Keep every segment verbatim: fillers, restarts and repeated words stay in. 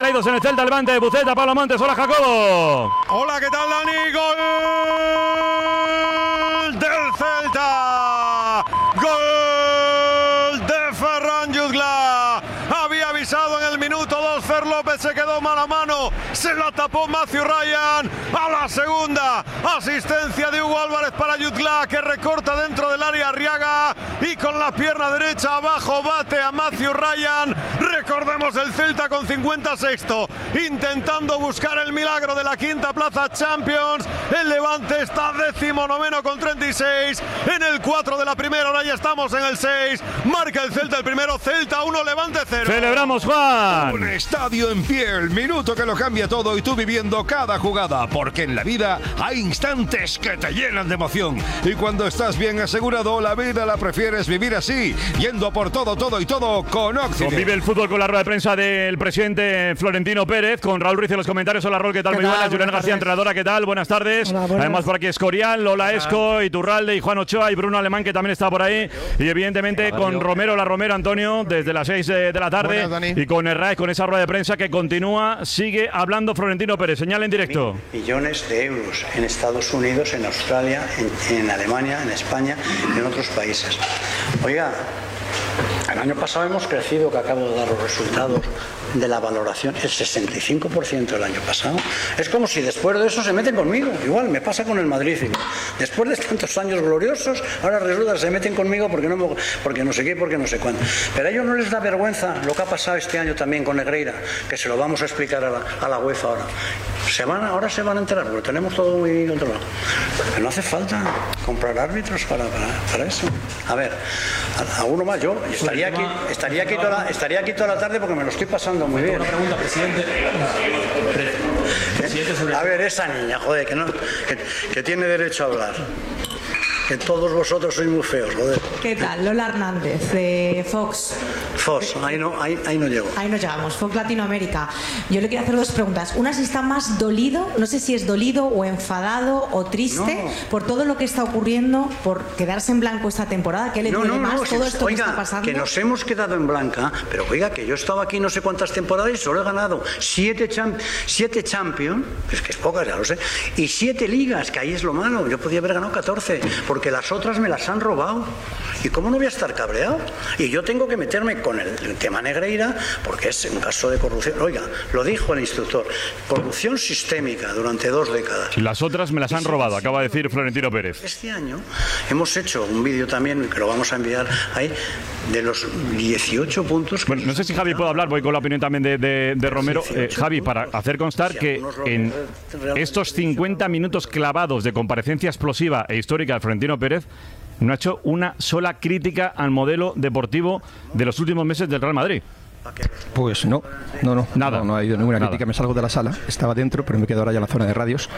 caídos en el Celta, Levante, Buceta, Pablo Montes. Hola, Jacobo. Hola, ¿qué tal, Dani? Gol del Celta. Gol de Ferran Jutgla. Había avisado en el minuto dos, Fer López se quedó mano a mano, se la tapó Matthew Ryan. A la segunda, asistencia de Hugo Álvarez para Jutgla, que recorta dentro del área Arriaga y con la pierna derecha abajo bate a Matthew Ryan. Recordemos el Celta con cincuenta sexto, intentando buscar el milagro de la quinta plaza Champions. El Levante está décimo noveno con treinta y seis. En el cuatro de la primera, ahora ya estamos en el seis. Marca el Celta el primero, Celta uno, Levante cero. Celebramos, Juan. Un estadio en pie, el minuto que lo cambia todo y tú viviendo cada jugada, porque en la vida hay instantes que te llenan de emoción y cuando estás bien asegurado, la vida la prefieres vivir así, yendo por todo, todo y todo con Occident. Convive el fútbol con la rueda de prensa del presidente Florentino Pérez, con Raúl Ruiz en los comentarios. Hola, Raúl, ¿qué tal? Muy buenas. Julián García, entrenadora, ¿qué tal? Buenas tardes. Hola, buenas. Además por aquí Escorial, Lola Esco, Iturralde y Juan Ochoa y Bruno Alemán, que también está por ahí. Y evidentemente con Romero, la Romero, Antonio, desde las seis de la tarde. Buenas, y con Herraiz, con esa rueda de prensa que continúa, sigue hablando Florentino Pérez. Señal en directo. Millones de euros en Estados Unidos, en Australia, en, en Alemania, en España y en otros países. Oiga, el año pasado hemos crecido, que acabo de dar los resultados de la valoración, el sesenta y cinco por ciento el año pasado. Es como si después de eso se meten conmigo. Igual me pasa con el Madrid. Después de tantos años gloriosos, ahora resulta que se meten conmigo porque no, porque no sé qué, porque no sé cuándo. Pero a ellos no les da vergüenza lo que ha pasado este año también con Negreira, que se lo vamos a explicar a la, a la UEFA ahora. Se van, ahora se van a enterar, porque tenemos todo muy controlado. Pero no hace falta comprar árbitros para, para, para eso. A ver, a, a uno más, yo estaría aquí, estaría aquí toda la, estaría aquí toda la tarde porque me lo estoy pasando muy bien. Una pregunta, presidente. Presidente sobre... A ver, esa niña, joder, que, no, que, que tiene derecho a hablar. Que todos vosotros sois muy feos, joder. ¿Qué tal? Lola Hernández, de Fox. Fox, ahí no, ahí, ahí no llego. Ahí nos llamamos, Fox Latinoamérica. Yo le quiero hacer dos preguntas. Una, si está más dolido, no sé si es dolido o enfadado o triste No. por todo lo que está ocurriendo, por quedarse en blanco esta temporada. ¿Qué le No, duele no, más no, todo si- esto oiga, que está pasando? que nos hemos quedado en blanca, pero oiga, que yo he estado aquí no sé cuántas temporadas y solo he ganado siete, champ siete Champions, es que es pocas, ya lo sé, y siete ligas, que ahí es lo malo. Yo podía haber ganado catorce, porque las otras me las han robado. ¿Y cómo no voy a estar cabreado? Y yo tengo que meterme con el, el tema Negreira, porque es un caso de corrupción. Oiga, lo dijo el instructor, corrupción sistémica durante dos décadas. Las otras me las han robado, acaba de decir Florentino Pérez. Este año hemos hecho un vídeo también, que lo vamos a enviar ahí, de los dieciocho puntos que... Bueno, no sé si Javi puede hablar, voy con la opinión también de, de, de Romero. Eh, Javi, para hacer constar que en estos cincuenta minutos clavados de comparecencia explosiva e histórica de Florentino Pérez, no ha hecho una sola crítica al modelo deportivo de los últimos meses del Real Madrid. Pues no, no, no, Nada. no, no ha habido ninguna Nada. crítica. Me salgo de la sala, estaba dentro, pero me quedo ahora ya en la zona de radios.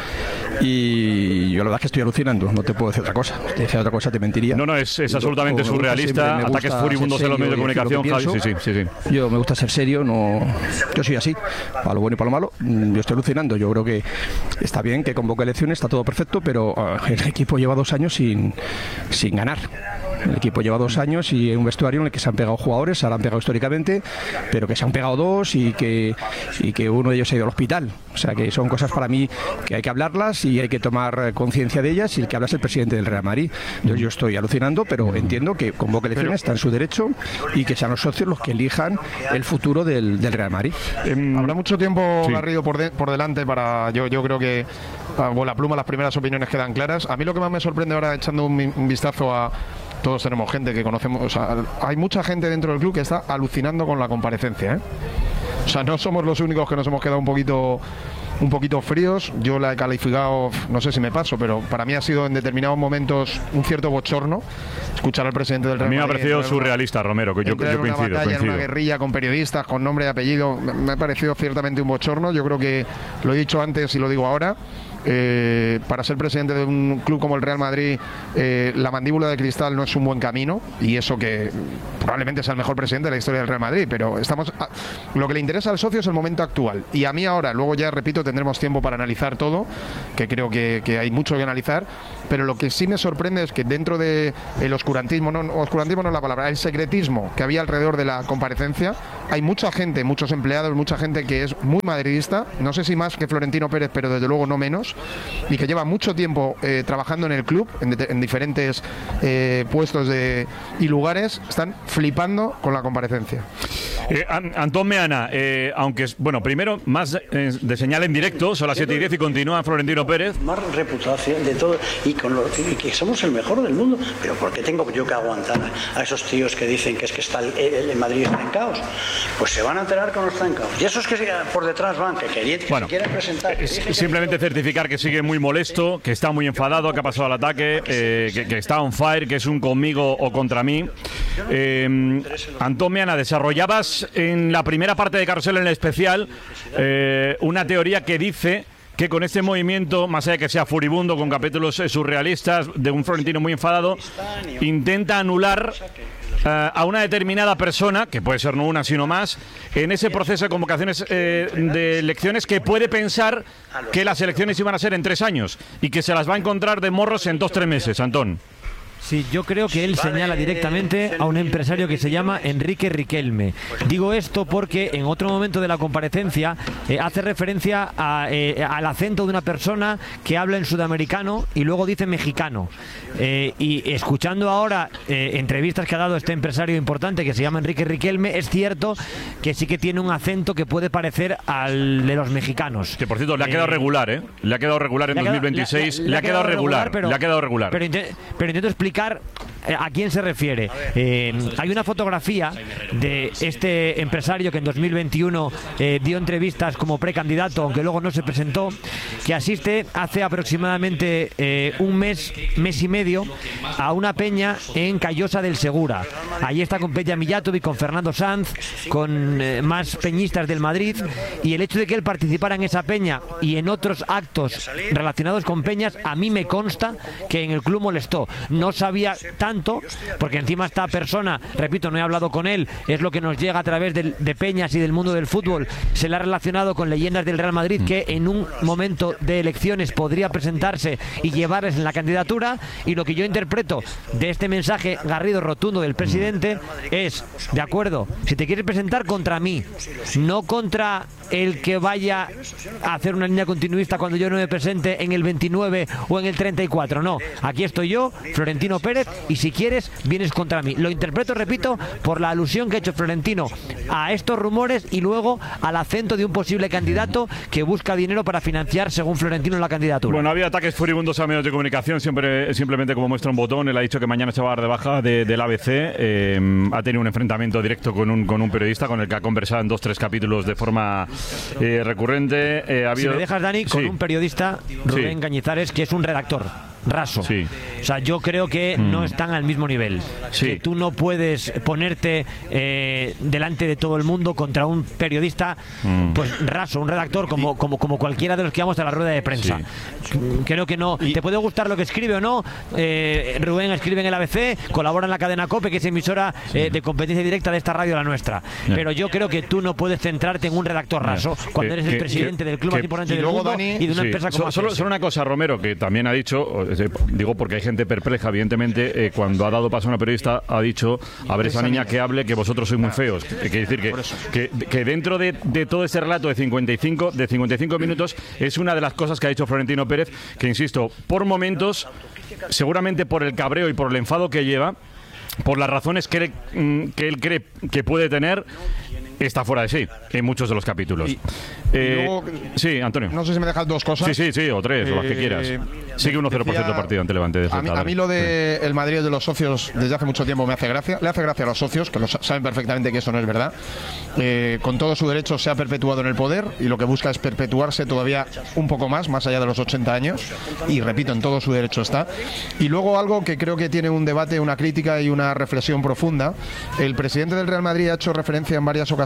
Y yo la verdad es que estoy alucinando, no te puedo decir otra cosa. Si te decía otra cosa te mentiría. No, no, es, es Yo- absolutamente me gusta surrealista, siempre, me gusta ataques furibundos ser en los medios de serio y decir comunicación, lo Javi. que Sí, sí, pienso. sí, sí. Yo me gusta ser serio, no, yo soy así, para lo bueno y para lo malo. Mm, Yo estoy alucinando, yo creo que está bien que convoque elecciones, está todo perfecto, pero uh, el equipo lleva dos años sin, sin ganar. El equipo lleva dos años y en un vestuario en el que se han pegado jugadores, se han pegado históricamente, pero que se han pegado dos y que, y que uno de ellos ha ido al hospital. O sea que son cosas para mí que hay que hablarlas y hay que tomar conciencia de ellas, y el que habla es el presidente del Real Madrid. Entonces yo estoy alucinando, pero entiendo que convoque elecciones, está en su derecho, y que sean los socios los que elijan el futuro del, del Real Madrid. Eh, habrá mucho tiempo, Sí. Garrido, por, de- por delante para... Yo, yo creo que a bola pluma las primeras opiniones quedan claras. A mí lo que más me sorprende ahora, echando un, mi- un vistazo a... Todos tenemos gente que conocemos... O sea, hay mucha gente dentro del club que está alucinando con la comparecencia, ¿eh? O sea, no somos los únicos que nos hemos quedado un poquito... un poquito fríos. Yo la he calificado, no sé si me paso, pero para mí ha sido en determinados momentos un cierto bochorno escuchar al presidente del A Real mí me ha Madrid parecido entrar en una- surrealista, Romero, que yo, entrar yo en una coincido. batalla, en coincido. una guerrilla con periodistas, con nombre y apellido. Me, me ha parecido ciertamente un bochorno. Yo creo que lo he dicho antes y lo digo ahora. Eh, para ser presidente de un club como el Real Madrid, eh, la mandíbula de cristal no es un buen camino, y eso que probablemente sea el mejor presidente de la historia del Real Madrid, pero estamos a, lo que le interesa al socio es el momento actual, y a mí ahora, luego ya repito, tendremos tiempo para analizar todo, que creo que, que hay mucho que analizar, pero lo que sí me sorprende es que dentro de el oscurantismo, no, oscurantismo no es la palabra, el secretismo que había alrededor de la comparecencia, hay mucha gente, muchos empleados, mucha gente que es muy madridista, no sé si más que Florentino Pérez, pero desde luego no menos, y que lleva mucho tiempo eh, trabajando en el club, en, de, en diferentes eh, puestos de, y lugares, están flipando con la comparecencia. Eh, Antón Meana, eh, aunque, bueno, primero, más eh, de señal en directo, son las siete y diez y continúa Florentino Pérez. Más reputación de todo, y, con lo, y que somos el mejor del mundo, pero ¿por qué tengo yo que aguantar a esos tíos que dicen que es que está el, el, el Madrid está en caos? Pues se van a enterar que no está en caos. Y esos que por detrás van, que, querían, que bueno, se quieren presentar. Que es, simplemente que certificar que sigue muy molesto, que está muy enfadado, que ha pasado al ataque, eh, que, que está on fire, que es un conmigo o contra mí. Eh, Antón Meana, desarrollabas en la primera parte de Carrusel en el especial eh, una teoría que dice que con este movimiento, más allá de que sea furibundo, con capítulos eh, surrealistas, de un Florentino muy enfadado, intenta anular uh, a una determinada persona, que puede ser no una sino más, en ese proceso de convocaciones eh, de elecciones, que puede pensar que las elecciones iban a ser en tres años y que se las va a encontrar de morros en dos, tres meses, Antón. Sí, yo creo que él señala directamente a un empresario que se llama Enrique Riquelme. Digo esto porque en otro momento de la comparecencia eh, hace referencia a, eh, al acento de una persona que habla en sudamericano y luego dice mexicano. Eh, y escuchando ahora eh, entrevistas que ha dado este empresario importante que se llama Enrique Riquelme, es cierto que sí que tiene un acento que puede parecer al de los mexicanos. Que por cierto, le ha quedado eh, regular, ¿eh? Le ha quedado regular en dos mil veintiséis. Le, le, le, le ha quedado regular, regular pero, le ha quedado regular. Pero, pero, pero intento explicar a quién se refiere. Eh, hay una fotografía de este empresario que en dos mil veintiuno eh, dio entrevistas como precandidato, aunque luego no se presentó, que asiste hace aproximadamente eh, un mes, mes y medio a una peña en Callosa del Segura. Allí está con Peña Mijatovic, con Fernando Sanz, con eh, más peñistas del Madrid, y el hecho de que él participara en esa peña y en otros actos relacionados con peñas, a mí me consta que en el club molestó. No sabía tanto, porque encima esta persona, repito, no he hablado con él, es lo que nos llega a través de, de peñas y del mundo del fútbol, se le ha relacionado con leyendas del Real Madrid que en un momento de elecciones podría presentarse y llevarles en la candidatura, y lo que yo interpreto de este mensaje garrido rotundo del presidente es, de acuerdo, si te quieres presentar contra mí, no contra el que vaya a hacer una línea continuista cuando yo no me presente en el veintinueve o en el treinta y cuatro, no, aquí estoy yo, Florentino Pérez, y si quieres vienes contra mí. Lo interpreto, repito, por la alusión que ha hecho Florentino a estos rumores y luego al acento de un posible candidato que busca dinero para financiar, según Florentino, la candidatura. Bueno, había ataques furibundos a medios de comunicación, siempre simplemente como muestra un botón. Él ha dicho que mañana se va a dar de baja de, del A B C. Eh, ha tenido un enfrentamiento directo con un, con un periodista con el que ha conversado en dos, tres capítulos de forma eh, recurrente. Eh, ha habido... Si me dejas, Dani, con sí. un periodista, Rubén sí. Cañizares, que es un redactor raso. Sí. O sea, yo creo que mm. no están al mismo nivel. Sí. Que tú no puedes ponerte eh, delante de todo el mundo contra un periodista mm. pues raso, un redactor como, como, como cualquiera de los que vamos a la rueda de prensa. Sí. Creo que no. Y te puede gustar lo que escribe o no. Eh, Rubén escribe en el A B C, colabora en la cadena COPE, que es emisora eh, de competencia directa de esta radio, la nuestra. Sí. Pero yo creo que tú no puedes centrarte en un redactor raso sí. cuando eres que, el presidente que, del club que, más importante del mundo Dani, y de una sí. empresa como solo, solo una cosa, Romero, que también ha dicho, digo porque hay gente perpleja, evidentemente, eh, cuando ha dado paso a una periodista ha dicho, a ver esa niña que hable, que vosotros sois muy feos. Hay que decir que, que, que dentro de, de todo ese relato de cincuenta y cinco, de cincuenta y cinco minutos es una de las cosas que ha dicho Florentino Pérez, que insisto, por momentos, seguramente por el cabreo y por el enfado que lleva, por las razones que él, que él cree que puede tener, está fuera de sí en muchos de los capítulos. Y, eh, y luego, sí, Antonio. No sé si me dejas dos cosas. Sí, sí, sí, o tres, eh, o las que quieras. Sigue uno cero por ciento partido ante Levante. A mí, a mí lo de sí. el Madrid de los socios desde hace mucho tiempo me hace gracia. Le hace gracia a los socios, que lo saben perfectamente que eso no es verdad. Eh, con todo su derecho se ha perpetuado en el poder y lo que busca es perpetuarse todavía un poco más, más allá de los ochenta años. Y repito, en todo su derecho está. Y luego algo que creo que tiene un debate, una crítica y una reflexión profunda. El presidente del Real Madrid ha hecho referencia en varias ocasiones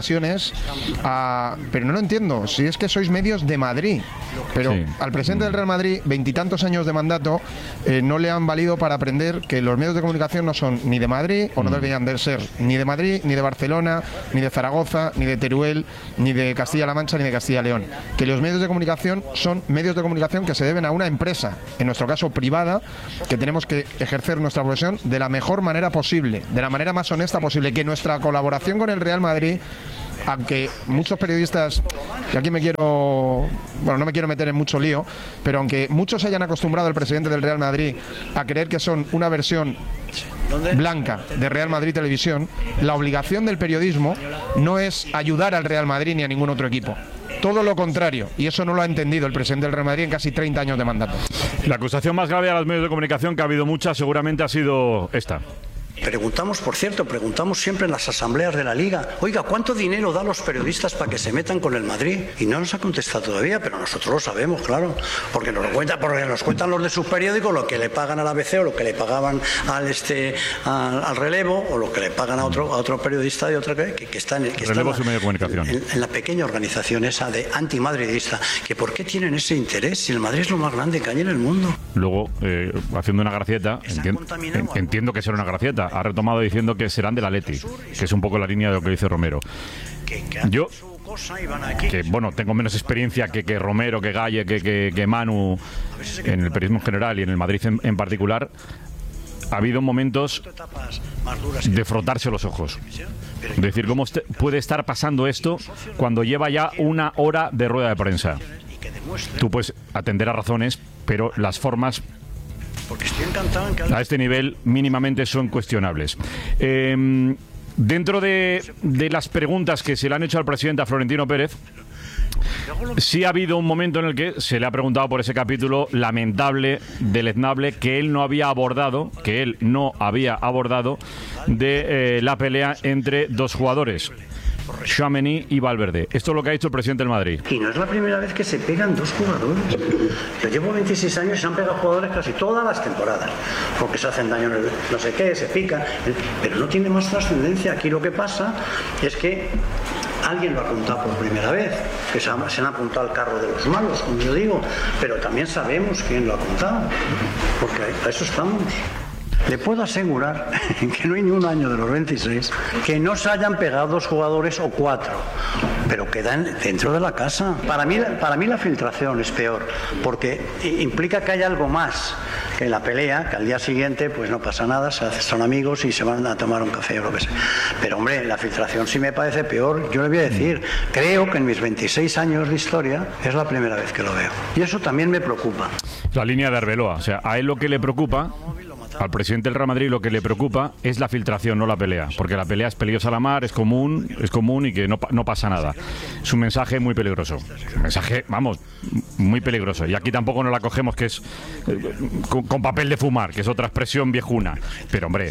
ocasiones a... Pero no lo entiendo, si es que sois medios de Madrid, pero sí. Al presidente del Real Madrid, veintitantos años de mandato, eh, no le han valido para aprender que los medios de comunicación no son ni de Madrid, o no deberían de ser ni de Madrid, ni de Barcelona, ni de Zaragoza, ni de Teruel, ni de Castilla-La Mancha, ni de Castilla y León. Que los medios de comunicación son medios de comunicación que se deben a una empresa, en nuestro caso privada, que tenemos que ejercer nuestra profesión de la mejor manera posible, de la manera más honesta posible, que nuestra colaboración con el Real Madrid, aunque muchos periodistas, y aquí me quiero, bueno, no me quiero meter en mucho lío, pero aunque muchos hayan acostumbrado al presidente del Real Madrid a creer que son una versión blanca de Real Madrid Televisión, la obligación del periodismo no es ayudar al Real Madrid ni a ningún otro equipo. Todo lo contrario, y eso no lo ha entendido el presidente del Real Madrid en casi treinta años de mandato. La acusación más grave a los medios de comunicación, que ha habido muchas, seguramente ha sido esta. Preguntamos, por cierto, preguntamos siempre en las asambleas de la Liga, oiga, ¿cuánto dinero da a los periodistas para que se metan con el Madrid? Y no nos ha contestado todavía, pero nosotros lo sabemos, claro, porque nos lo cuentan, porque nos cuentan los de sus periódicos, lo que le pagan al A B C o lo que le pagaban al este al, al Relevo, o lo que le pagan a otro a otro periodista de otra que, que está en, que Relevo está es un medio de comunicación. En, en la pequeña organización esa de antimadridista, que por qué tienen ese interés si el Madrid es lo más grande que hay en el mundo. Luego, eh, haciendo una gracieta, enti entiendo que será una gracieta, ha retomado diciendo que serán del Atleti, que es un poco la línea de lo que dice Romero. Yo, que bueno, tengo menos experiencia que, que Romero, que Galle, que, que, que Manu en el periodismo en general y en el Madrid en, en particular, ha habido momentos de frotarse los ojos. Es decir, ¿cómo puede estar pasando esto cuando lleva ya una hora de rueda de prensa? Tú puedes atender a razones, pero las formas a este nivel mínimamente son cuestionables. Eh, dentro de, de las preguntas que se le han hecho al presidente, a Florentino Pérez, sí ha habido un momento en el que se le ha preguntado por ese capítulo lamentable, deleznable, que él no había abordado, que él no había abordado de eh, la pelea entre dos jugadores, Tchouaméni y Valverde. Esto es lo que ha dicho el presidente del Madrid. Y no es la primera vez que se pegan dos jugadores. Yo llevo veintiséis años y se han pegado jugadores casi todas las temporadas, porque se hacen daño en el no sé qué, se pican, pero no tiene más trascendencia. Aquí lo que pasa es que alguien lo ha apuntado por primera vez, que se, ha, se han apuntado al carro de los malos, como yo digo, pero también sabemos quién lo ha apuntado, porque a eso estamos. Le puedo asegurar que no hay ni un año de los veintiséis que no se hayan pegado dos jugadores o cuatro, pero quedan dentro de la casa. Para mí, para mí la filtración es peor, porque implica que hay algo más que en la pelea, que al día siguiente pues no pasa nada, se hacen, son amigos y se van a tomar un café o lo que sea. Pero hombre, la filtración sí me parece peor. Yo le voy a decir, creo que en mis veintiséis años de historia es la primera vez que lo veo. Y eso también me preocupa. La línea de Arbeloa, o sea, a él lo que le preocupa, al presidente del Real Madrid lo que le preocupa es la filtración, no la pelea, porque la pelea es peligrosa a la mar, es común, es común y que no, no pasa nada. Es un mensaje muy peligroso, un mensaje, vamos, muy peligroso. Y aquí tampoco nos la cogemos que es eh, con, con papel de fumar, que es otra expresión viejuna. Pero hombre,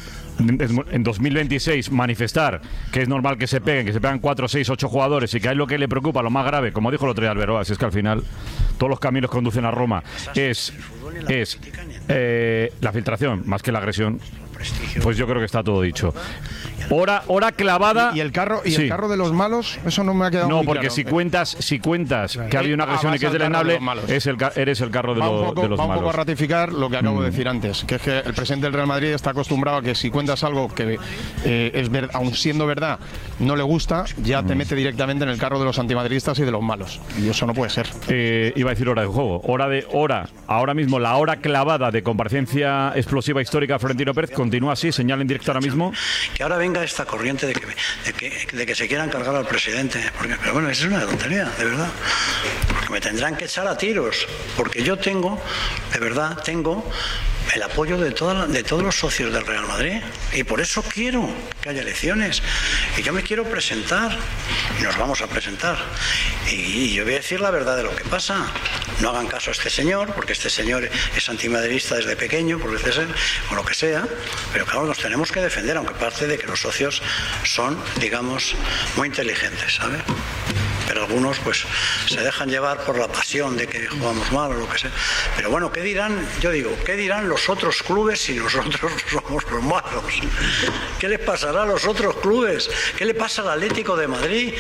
en dos mil veintiséis manifestar que es normal que se peguen, que se pegan cuatro, seis, ocho jugadores y que a él lo que le preocupa, lo más grave, como dijo el otro día Arbeloa, es que al final todos los caminos conducen a Roma, es, es eh, la filtración más que la agresión. Pues yo creo que está todo dicho. Hora, hora clavada. ¿Y el carro y sí. el carro de los malos? Eso no me ha quedado No, muy porque claro. si cuentas, si cuentas que ha habido una agresión ah, y que es deleznable, es el, eres el carro de, va lo, un poco, de los va un malos. poco a ratificar lo que acabo Mm. de decir antes, que es que el presidente del Real Madrid está acostumbrado a que si cuentas algo que eh, es ver, aun siendo verdad, no le gusta, ya te mete directamente en el carro de los antimadridistas y de los malos. Y eso no puede ser. Eh, iba a decir hora de juego. Hora de hora. Ahora mismo la hora clavada de comparecencia explosiva histórica de Florentino Pérez continúa así. Señal en directo ahora mismo. Que ahora venga esta corriente de que, de que, de que se quieran cargar al presidente. Porque, pero bueno, eso es una tontería, de verdad. Porque me tendrán que echar a tiros. Porque yo tengo, de verdad, tengo el apoyo de, toda, de todos los socios del Real Madrid. Y por eso quiero que haya elecciones. Y yo me quiero presentar. Y nos vamos a presentar. Y, y yo voy a decir la verdad de lo que pasa. No hagan caso a este señor, porque este señor es antimadridista desde pequeño, por veces, o lo que sea. Pero claro, nos tenemos que defender, aunque parte de que los socios son, digamos, muy inteligentes, ¿sabes? pero algunos pues se dejan llevar por la pasión de que jugamos mal o lo que sea. Pero bueno, ¿qué dirán? Yo digo, ¿qué dirán los otros clubes si nosotros somos los malos? ¿Qué les pasará a los otros clubes? ¿Qué le pasa al Atlético de Madrid?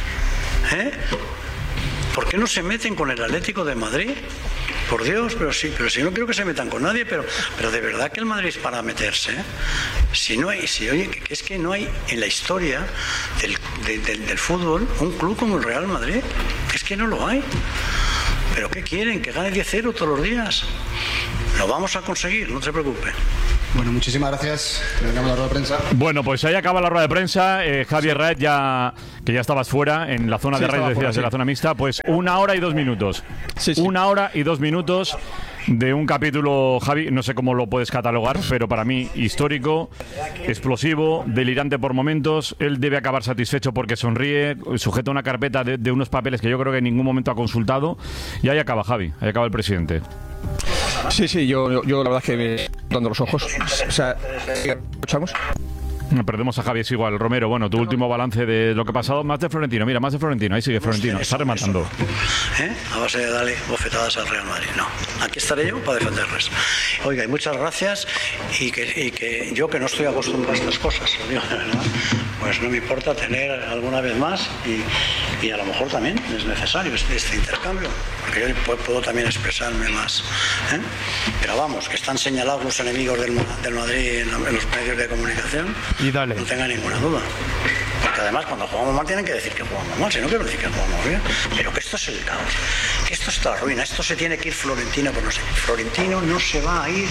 ¿Eh? ¿Por qué no se meten con el Atlético de Madrid? Por Dios, pero sí, pero si no quiero que se metan con nadie, pero, pero de verdad que el Madrid es para meterse, ¿eh? Si no hay, si oye, que es que no hay en la historia del, de, del, del fútbol un club como el Real Madrid, es que no lo hay. ¿Pero qué quieren? ¿Que gane diez cero todos los días? Lo vamos a conseguir, no se preocupe. Bueno, muchísimas gracias. Terminamos la rueda de prensa. Bueno, pues ahí acaba la rueda de prensa. Eh, Javier Raed, ya que ya estabas fuera en la zona Sí, de rayos, decías, fuera, sí. de la zona mixta, pues una hora y dos minutos. Sí, sí. Una hora y dos minutos de un capítulo, Javi, no sé cómo lo puedes catalogar, pero para mí histórico, explosivo, delirante por momentos. Él debe acabar satisfecho porque sonríe, sujeta una carpeta de, de unos papeles que yo creo que en ningún momento ha consultado. Y ahí acaba, Javi, ahí acaba el presidente. Sí, sí, yo, yo, yo la verdad es que me dando los ojos. O sea, ¿escuchamos? Perdemos a Javi, es igual. Romero, bueno, tu último balance de lo que ha pasado. Más de Florentino, mira, más de Florentino. Ahí sigue Florentino, está rematando. ¿Eh? A base de darle bofetadas al Real Madrid. No, aquí estaré yo para defenderles. Oiga, y muchas gracias. Y que, y que yo, que no estoy acostumbrado a estas cosas, lo digo de verdad, pues no me importa tener alguna vez más. Y, y a lo mejor también es necesario este, este intercambio, porque yo puedo, puedo también expresarme más. ¿eh? Pero vamos, que están señalados los enemigos del, del Madrid en, en los medios de comunicación. Y dale. No tenga ninguna duda. Porque además cuando jugamos mal tienen que decir que jugamos mal, si no quiero decir que jugamos bien. Pero que esto es el caos, que esto está ruina, esto se tiene que ir Florentino por no sé qué. Florentino no se va a ir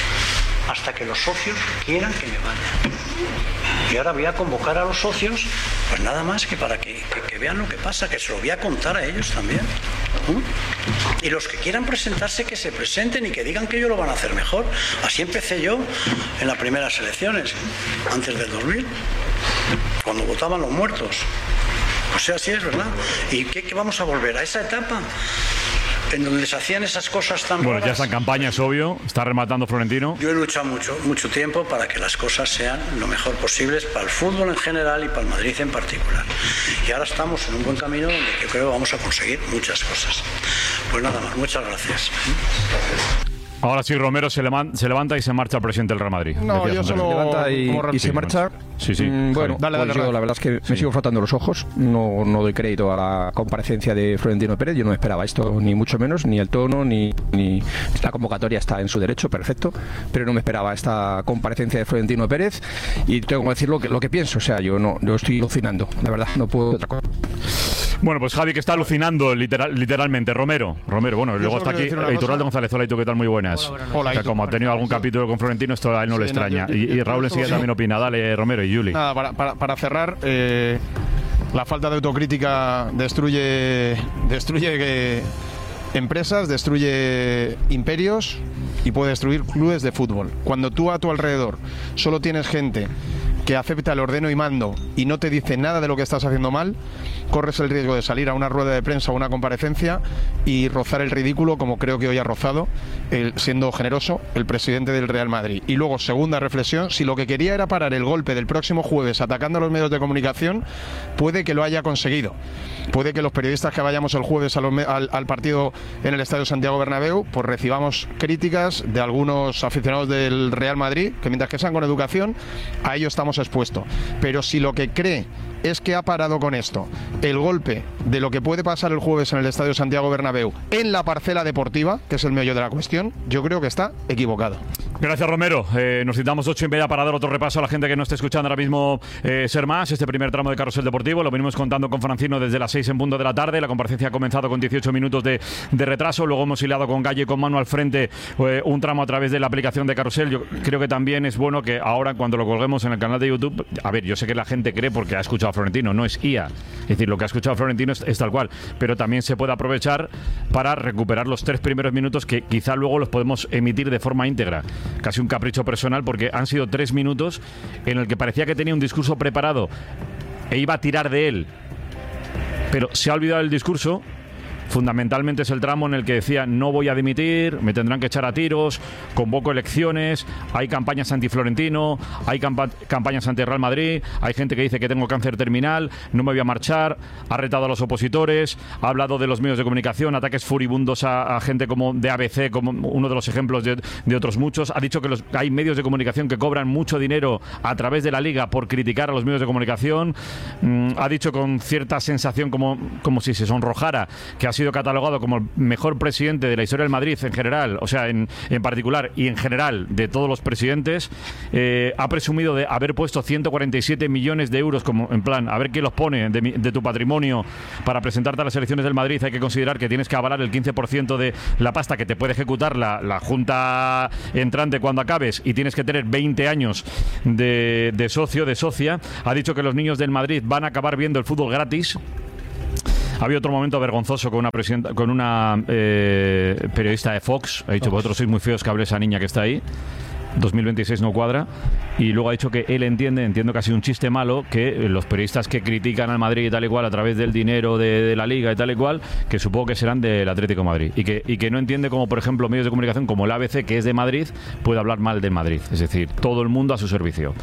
hasta que los socios quieran que me vaya. Y ahora voy a convocar a los socios, pues nada más que para que, que, que vean lo que pasa, que se lo voy a contar a ellos también. ¿Mm? Y los que quieran presentarse, que se presenten y que digan que ellos lo van a hacer mejor. Así empecé yo en las primeras elecciones, antes del dos mil, cuando votaban los muertos. O sea, así es, ¿verdad? ¿Y qué, qué vamos a volver? ¿A esa etapa? En donde se hacían esas cosas tan Bueno, raras. ya está en campaña, es obvio. Está rematando Florentino. Yo he luchado mucho, mucho tiempo para que las cosas sean lo mejor posibles para el fútbol en general y para el Madrid en particular. Y ahora estamos en un buen camino donde yo creo que vamos a conseguir muchas cosas. Pues nada más, muchas gracias. Ahora sí, Romero se levanta, se levanta y se marcha el presidente del Real Madrid. No, Decías yo antes. solo- Se levanta y, como y se Sí, marcha. Sí, sí. Mm, bueno, Dale, dale, pues yo dale. la verdad es que me sigo frotando los ojos. No, no doy crédito a la comparecencia de Florentino Pérez. Yo no esperaba esto, ni mucho menos, ni el tono, ni, ni la convocatoria está en su derecho, perfecto. Pero no me esperaba esta comparecencia de Florentino Pérez. Y tengo que decir lo que, lo que pienso. O sea, yo no, yo estoy alucinando. La verdad, no puedo otra cosa. Bueno, pues Javi, que está alucinando literal, literalmente. Romero, Romero, bueno, luego solo está aquí quiero decir una Iturralde cosa. González. Hola, ¿y tú qué tal? Muy buenas. Hola, O sea, Itu. como ha tenido algún capítulo con Florentino, esto a él no le Sí, no, extraña. yo- y, yo- y yo Raúl enseguida solo- también opina. Dale, Romero y Juli. Nada, para, para, para cerrar, eh, la falta de autocrítica destruye, destruye eh, empresas, destruye imperios y puede destruir clubes de fútbol. Cuando tú a tu alrededor solo tienes gente que acepta el ordeno y mando y no te dice nada de lo que estás haciendo mal, corres el riesgo de salir a una rueda de prensa o una comparecencia y rozar el ridículo, como creo que hoy ha rozado, el, siendo generoso, el presidente del Real Madrid. Y luego, segunda reflexión, si lo que quería era parar el golpe del próximo jueves atacando a los medios de comunicación, puede que lo haya conseguido. Puede que los periodistas que vayamos el jueves a los me- al, al partido en el Estadio Santiago Bernabéu, pues recibamos críticas de algunos aficionados del Real Madrid, que mientras que sean con educación, a ello estamos expuestos. Pero si lo que cree es que ha parado con esto el golpe de lo que puede pasar el jueves en el Estadio Santiago Bernabéu en la parcela deportiva, que es el meollo de la cuestión, yo creo que está equivocado. Gracias, Romero. Eh, nos citamos ocho y media para dar otro repaso a la gente que no esté escuchando ahora mismo eh, Ser Más, este primer tramo de Carrusel Deportivo. Lo venimos contando con Francino desde las seis en punto de la tarde. La comparecencia ha comenzado con dieciocho minutos de, de retraso. Luego hemos hilado con Galle y con Manu al frente eh, un tramo a través de la aplicación de Carrusel. Yo creo que también es bueno que ahora, cuando lo colguemos en el canal de YouTube, a ver, yo sé que la gente cree porque ha escuchado a Florentino, no es I A. Es decir, lo que ha escuchado Florentino es, es tal cual. Pero también se puede aprovechar para recuperar los tres primeros minutos que quizá luego los podemos emitir de forma íntegra. Casi un capricho personal, porque han sido tres minutos en el que parecía que tenía un discurso preparado e iba a tirar de él, pero se ha olvidado el discurso fundamentalmente es el tramo en el que decía no voy a dimitir, me tendrán que echar a tiros, convoco elecciones, hay campañas anti-Florentino, hay campa campañas anti-Real Madrid, hay gente que dice que tengo cáncer terminal, no me voy a marchar, ha retado a los opositores, ha hablado de los medios de comunicación, ataques furibundos a, a gente como de A B C, como uno de los ejemplos de, de otros muchos, ha dicho que los, hay medios de comunicación que cobran mucho dinero a través de la Liga por criticar a los medios de comunicación, mm, ha dicho con cierta sensación como, como si se sonrojara que ha sido catalogado como el mejor presidente de la historia del Madrid en general, o sea, en, en particular y en general de todos los presidentes. Eh, ha presumido de haber puesto ciento cuarenta y siete millones de euros como en plan, a ver qué los pone de, mi, de tu patrimonio para presentarte a las elecciones del Madrid. Hay que considerar que tienes que avalar el quince por ciento de la pasta que te puede ejecutar la, la Junta entrante cuando acabes, y tienes que tener veinte años de, de socio, de socia. Ha dicho que los niños del Madrid van a acabar viendo el fútbol gratis. Había otro momento vergonzoso con una presidenta, con una eh, periodista de Fox. Ha dicho, vosotros sois muy feos que hable esa niña que está ahí. dos mil veintiséis no cuadra. Y luego ha dicho que él entiende, entiendo que ha sido un chiste malo, que los periodistas que critican al Madrid y tal y cual a través del dinero de, de la Liga y tal y cual, que supongo que serán del Atlético de Madrid. Y que, y que no entiende cómo, por ejemplo, medios de comunicación como el A B C, que es de Madrid, puede hablar mal del Madrid. Es decir, todo el mundo a su servicio.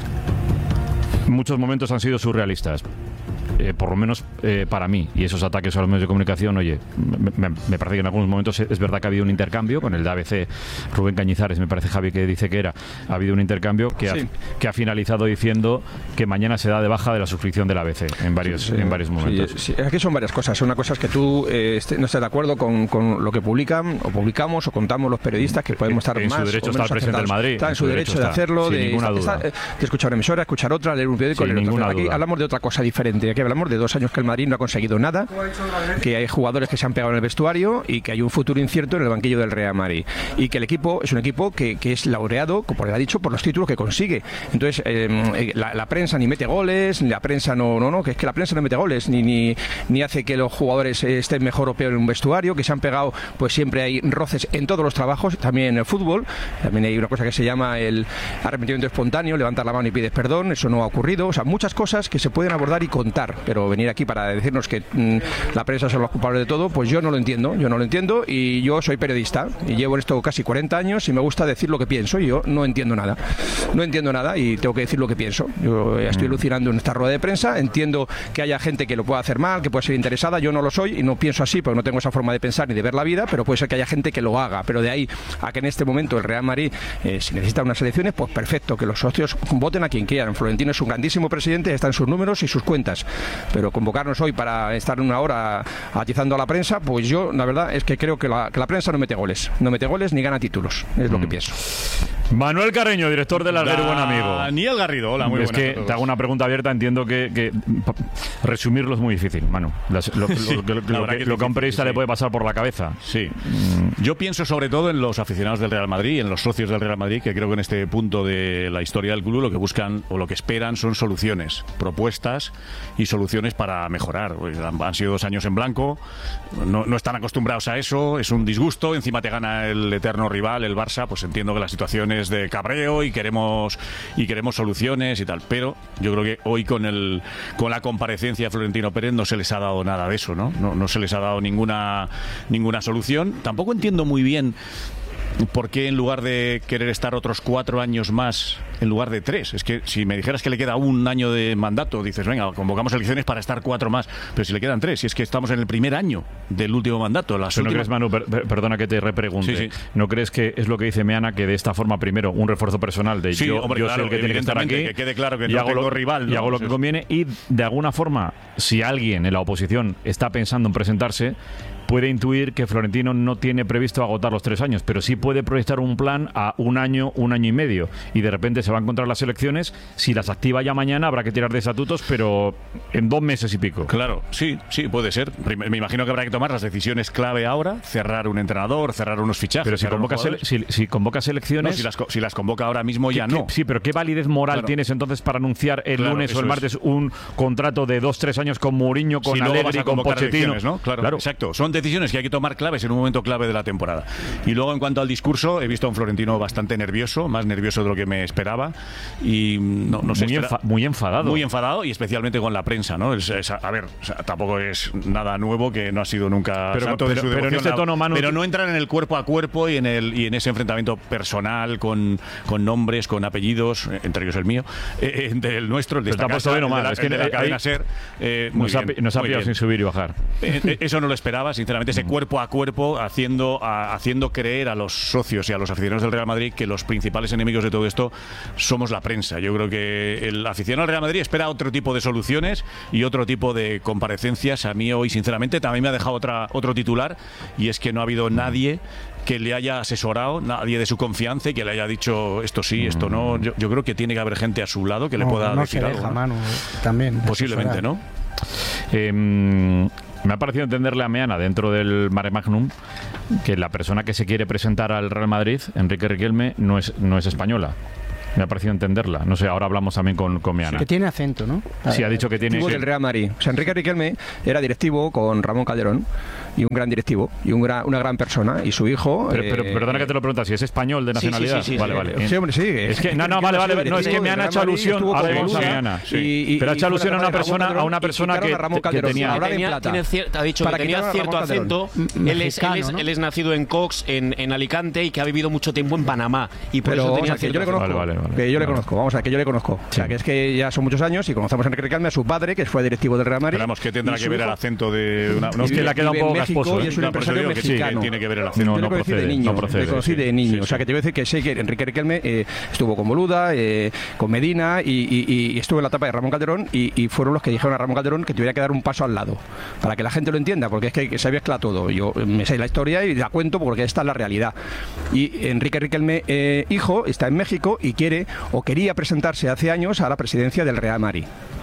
Muchos momentos han sido surrealistas. Eh, por lo menos eh, para mí, y esos ataques a los medios de comunicación, oye, me, me, me parece que en algunos momentos es verdad que ha habido un intercambio con el de A B C, Rubén Cañizares, me parece, Javi, que dice que era, ha habido un intercambio que, sí. ha, que ha finalizado diciendo que mañana se da de baja de la suscripción del A B C en varios, sí, sí, en varios momentos. Sí, sí. Aquí son varias cosas. Una cosa es que tú eh, esté, no estés de acuerdo con, con lo que publican o publicamos o contamos los periodistas, que podemos estar en más su derecho o está el presidente del Madrid. Está en su derecho, derecho de hacerlo, de, ninguna está, duda. Está, de escuchar una emisora, escuchar otra, leer un periódico, leer otra. Aquí duda. Hablamos de otra cosa diferente. Aquí hablamos de dos años que el Madrid no ha conseguido nada, que hay jugadores que se han pegado en el vestuario y que hay un futuro incierto en el banquillo del Real Madrid, y que el equipo es un equipo que, que es laureado, como le ha dicho, por los títulos que consigue. Entonces eh, la, la prensa ni mete goles, la prensa no, no, no, que es que la prensa no mete goles, ni, ni, ni hace que los jugadores estén mejor o peor en un vestuario, que se han pegado, pues siempre hay roces en todos los trabajos, también en el fútbol. También hay una cosa que se llama el arrepentimiento espontáneo, levantar la mano y pides perdón, eso no ha ocurrido. O sea, muchas cosas que se pueden abordar y contar, pero venir aquí para decirnos que mmm, la prensa son los culpables de todo, pues yo no lo entiendo, yo no lo entiendo, y yo soy periodista y llevo en esto casi cuarenta años y me gusta decir lo que pienso, y yo no entiendo nada, no entiendo nada y tengo que decir lo que pienso. Yo estoy alucinando en esta rueda de prensa, entiendo que haya gente que lo pueda hacer mal, que pueda ser interesada, yo no lo soy y no pienso así porque no tengo esa forma de pensar ni de ver la vida, pero puede ser que haya gente que lo haga, pero de ahí a que en este momento el Real Madrid, eh, si necesita unas elecciones, pues perfecto, que los socios voten a quien quieran. Florentino es un grandísimo presidente, están sus números y sus cuentas, pero convocarnos hoy para estar una hora atizando a la prensa, pues yo la verdad es que creo que la, que la prensa no mete goles, no mete goles ni gana títulos, es lo mm. que pienso. Manuel Carreño, director del Alguero, buen amigo. Daniel Garrido, hola, muy buenas. Es que te hago una pregunta abierta, entiendo que, que resumirlo es muy difícil, Manu. Las, lo, sí, lo, lo, lo, que, que, lo que a un periodista sí. le puede pasar por la cabeza. Sí. Mm. Yo pienso sobre todo en los aficionados del Real Madrid, en los socios del Real Madrid, que creo que en este punto de la historia del club lo que buscan o lo que esperan son soluciones, propuestas y soluciones para mejorar. Han sido dos años en blanco, no, no están acostumbrados a eso, es un disgusto, encima te gana el eterno rival, el Barça, pues entiendo que la situación es de cabreo y queremos y queremos soluciones y tal, pero yo creo que hoy con el con la comparecencia de Florentino Pérez no se les ha dado nada de eso, ¿no? No, no se les ha dado ninguna ninguna solución. Tampoco entiendo muy bien ¿por qué en lugar de querer estar otros cuatro años más, en lugar de tres? Es que si me dijeras que le queda un año de mandato, dices, venga, convocamos elecciones para estar cuatro más. Pero si le quedan tres, si es que estamos en el primer año del último mandato. Las últimas... ¿No crees, Manu, per, perdona que te repregunte, sí, sí. ¿no crees que es lo que dice Meana, que de esta forma, primero, un refuerzo personal de sí, yo, hombre, yo claro, soy el que tiene que estar aquí, que quede claro que y no hago tengo lo, rival, ¿no? y hago lo que conviene, y de alguna forma, si alguien en la oposición está pensando en presentarse, puede intuir que Florentino no tiene previsto agotar los tres años, pero sí puede proyectar un plan a un año, un año y medio, y de repente se va a encontrar las elecciones. Si las activa ya mañana habrá que tirar de estatutos, pero en dos meses y pico. Claro, sí, sí, puede ser. Me imagino que habrá que tomar las decisiones clave ahora, cerrar un entrenador, cerrar unos fichajes. Pero si convocas, ele si, si convocas elecciones... No, si, las, si las convoca ahora mismo ya no. ¿Qué, sí, pero ¿qué validez moral claro. tienes entonces para anunciar el claro, lunes o el martes es. un contrato de dos, tres años con Mourinho, con si Allegri, con Pochettino? ¿No? Claro, claro, exacto. Son decisiones que hay que tomar claves en un momento clave de la temporada. Y luego, en cuanto al discurso discurso, he visto a un Florentino bastante nervioso, más nervioso de lo que me esperaba y no, no sé, muy, enfa muy enfadado. Muy enfadado y especialmente con la prensa, ¿no? Es, es, a ver, o sea, tampoco es nada nuevo, que no ha sido nunca pero, santo pero, de su pero en este tono, Manu, pero no entran en el cuerpo a cuerpo y en el y en ese enfrentamiento personal con, con nombres, con apellidos, entre ellos el mío, eh, del nuestro, el de esta casa, el de la, es que el de la cadena SER. Eh, nos, ha, nos ha pillado sin subir y bajar. Eh, eso no lo esperaba, sinceramente, ese cuerpo a cuerpo haciendo, a, haciendo creer a los socios y a los aficionados del Real Madrid que los principales enemigos de todo esto somos la prensa. Yo creo que el aficionado del Real Madrid espera otro tipo de soluciones y otro tipo de comparecencias. A mí hoy, sinceramente, también me ha dejado otra, otro titular, y es que no ha habido nadie que le haya asesorado, nadie de su confianza y que le haya dicho esto sí, esto no. Yo, yo creo que tiene que haber gente a su lado que no, le pueda no decir se algo. Deja, ¿no? Manu, también. Posiblemente, ¿no? Eh, me ha parecido entenderle a Meana dentro del Mare Magnum que la persona que se quiere presentar al Real Madrid, Enrique Riquelme, no es, no es española. Me ha parecido entenderla. No sé, ahora hablamos también con, con Meana. Que tiene acento, ¿no? Sí, ha dicho que tiene... Directivo del Real Madrid. O sea, Enrique Riquelme era directivo con Ramón Calderón, y un gran directivo, y un gran, una gran persona, y su hijo... Pero, pero eh, perdona que te lo preguntas, si es español de nacionalidad. Sí, sí, sí, sí, vale, sí, vale. Sí, hombre, sí. Es que, no, no, vale, vale. No, es que me han hecho alusión... Ahora vamos a Meana. Pero ha hecho alusión a una persona, a una persona que, que tenía... tenía, tiene ha dicho que tenía cierto acento. Él es, él, es, él es nacido en Cox, en, en Alicante, y que ha vivido mucho tiempo en Panamá. Y por pero, eso tenía o sea, que yo le conozco. Vale, vale, vale. Que yo le conozco. Vamos a ver, que yo le conozco. O sea, que es que ya son muchos años y conocemos a Enrique Riquelme, a su padre, que fue directivo del Real Madrid. Esperamos que tendrá que ver el acento de una... No, es que le ha quedado un poco casposo. Y es un empresario mexicano. Tiene que ver el acento. No, no procede. De niño, no procede, le conocí sí, de niño. sí, o sea, que te voy a decir que sé que Enrique Riquelme eh, estuvo con Boluda, eh, con Medina, y, y, y estuvo en la etapa de Ramón Calderón, y, y fueron los que dijeron a Ramón Calderón que tuviera que dar un paso al lado, para que la gente lo entienda, porque es que, que se mezcla todo. Yo me sé la historia y la cuento porque esta es la realidad. Y Enrique Riquelme, eh, hijo, está en México y quiere, o quería presentarse hace años a la presidencia del Real Madrid.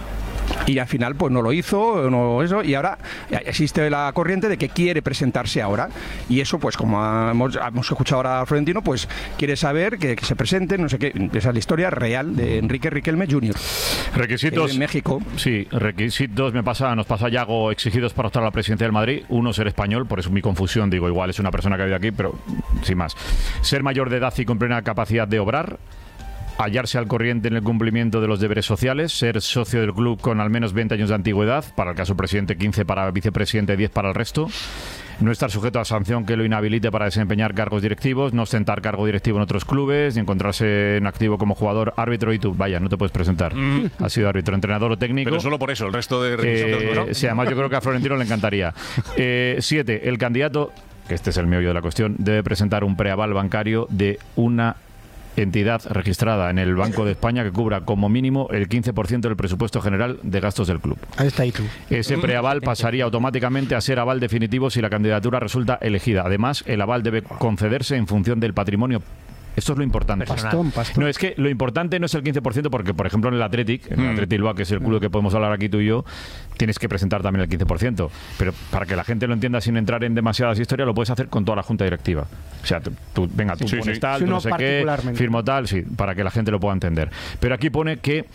Y al final pues no lo hizo, no eso, y ahora existe la corriente de que quiere presentarse ahora, y eso pues como hemos, hemos escuchado ahora a Florentino, pues quiere saber que, que se presente, no sé qué. Esa es la historia real de Enrique Riquelme junior Requisitos en México. Sí, requisitos me pasa, nos pasa Yago, exigidos para optar a la presidencia del Madrid. Uno, ser español, por eso mi confusión, digo, igual es una persona que vive aquí, pero sin más. Ser mayor de edad y con plena capacidad de obrar. Hallarse al corriente en el cumplimiento de los deberes sociales, ser socio del club con al menos veinte años de antigüedad, para el caso presidente quince, para vicepresidente diez para el resto, no estar sujeto a sanción que lo inhabilite para desempeñar cargos directivos, no ostentar cargo directivo en otros clubes, ni encontrarse en activo como jugador, árbitro, y tú, vaya, no te puedes presentar. Mm. Has sido árbitro, entrenador o técnico. Pero solo por eso, el resto de requisitos eh, no. Sí, además yo creo que a Florentino le encantaría. Eh, siete, el candidato, que este es el meollo de la cuestión, debe presentar un preaval bancario de una entidad registrada en el Banco de España que cubra como mínimo el quince por ciento del presupuesto general de gastos del club. Ahí está, y tú. Ese preaval pasaría automáticamente a ser aval definitivo si la candidatura resulta elegida. Además, el aval debe concederse en función del patrimonio. Esto es lo importante. Pastón, pastón. No, es que lo importante no es el quince por ciento, porque, por ejemplo, en el Athletic, en el Mm. Athletic Bilbao, que es el club que podemos hablar aquí tú y yo, tienes que presentar también el quince por ciento. Pero para que la gente lo entienda sin entrar en demasiadas historias, lo puedes hacer con toda la junta directiva. O sea, tú, tú venga, tú Sí, pones sí. tal, Sí, tú uno no sé qué, particularmente. firmo tal, sí, para que la gente lo pueda entender. Pero aquí pone que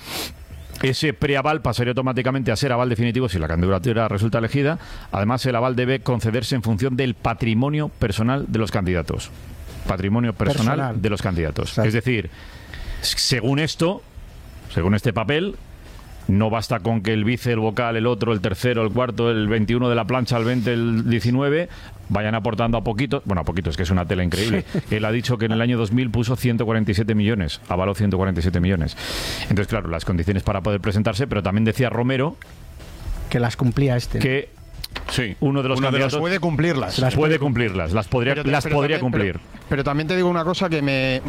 ese preaval pasaría automáticamente a ser aval definitivo si la candidatura resulta elegida. Además, el aval debe concederse en función del patrimonio personal de los candidatos. Patrimonio personal, Personal. de los candidatos. Exacto. Es decir, según esto, según este papel, no basta con que el vice, el vocal, el otro, el tercero, el cuarto, el veintiuno de la plancha, el veinte, el diecinueve, vayan aportando a poquito. Bueno, a poquito, es que es una tela increíble. Él ha dicho que en el año dos mil puso ciento cuarenta y siete millones, avaló ciento cuarenta y siete millones. Entonces, claro, las condiciones para poder presentarse, pero también decía Romero Que las cumplía este. que Sí. uno de los Uno de candidatos los puede cumplirlas. las puede cumplirlas, las podría, Pero- las pero podría también- cumplir. Pero, pero también te digo una cosa que me...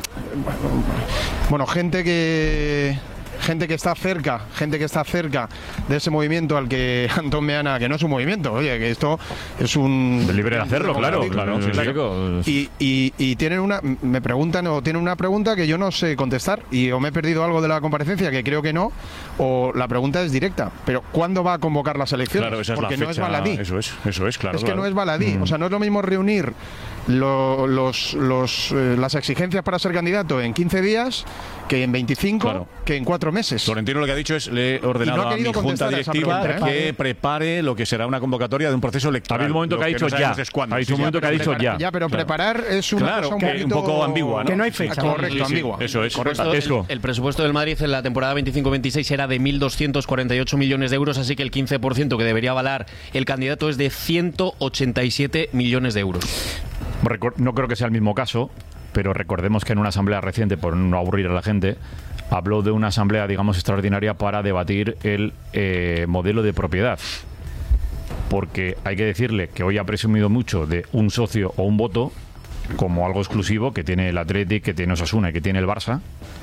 Bueno, gente que... Gente que está cerca, gente que está cerca de ese movimiento al que Antón Meana, que no es un movimiento, oye, que esto es un... Libre de hacerlo, claro, claro. Sí, claro. Y, y, y tienen una, me preguntan o tienen una pregunta que yo no sé contestar, y o me he perdido algo de la comparecencia, que creo que no, o la pregunta es directa, pero ¿cuándo va a convocar las elecciones? Claro, esa es Porque la no es fecha. baladí. Eso es, eso es, claro. Es que claro. no es baladí, Mm. o sea, no es lo mismo reunir lo, los, los, eh, las exigencias para ser candidato en quince días que en veinticinco, claro, que en cuatro meses. Florentino lo que ha dicho es, le he ordenado no a mi junta directiva pregunta, ¿eh? que prepare lo que será una convocatoria de un proceso electoral. Ha habido un momento que ha dicho ya. Ha dicho un momento que ha dicho ya. Ya, pero claro. preparar es una claro, cosa un, que poquito, un poco ambigua, ¿no? Que no hay fecha. Correcto, sí, sí, ambigua. Eso es. Correcto. El, el presupuesto del Madrid en la temporada veinticinco veintiséis era de mil doscientos cuarenta y ocho millones de euros, así que el quince por ciento que debería avalar el candidato es de ciento ochenta y siete millones de euros. No creo que sea el mismo caso, pero recordemos que en una asamblea reciente, por no aburrir a la gente, habló de una asamblea, digamos, extraordinaria para debatir el eh, modelo de propiedad. Porque hay que decirle que hoy ha presumido mucho de un socio o un voto como algo exclusivo que tiene el Athletic, que tiene Osasuna y que tiene el Barça,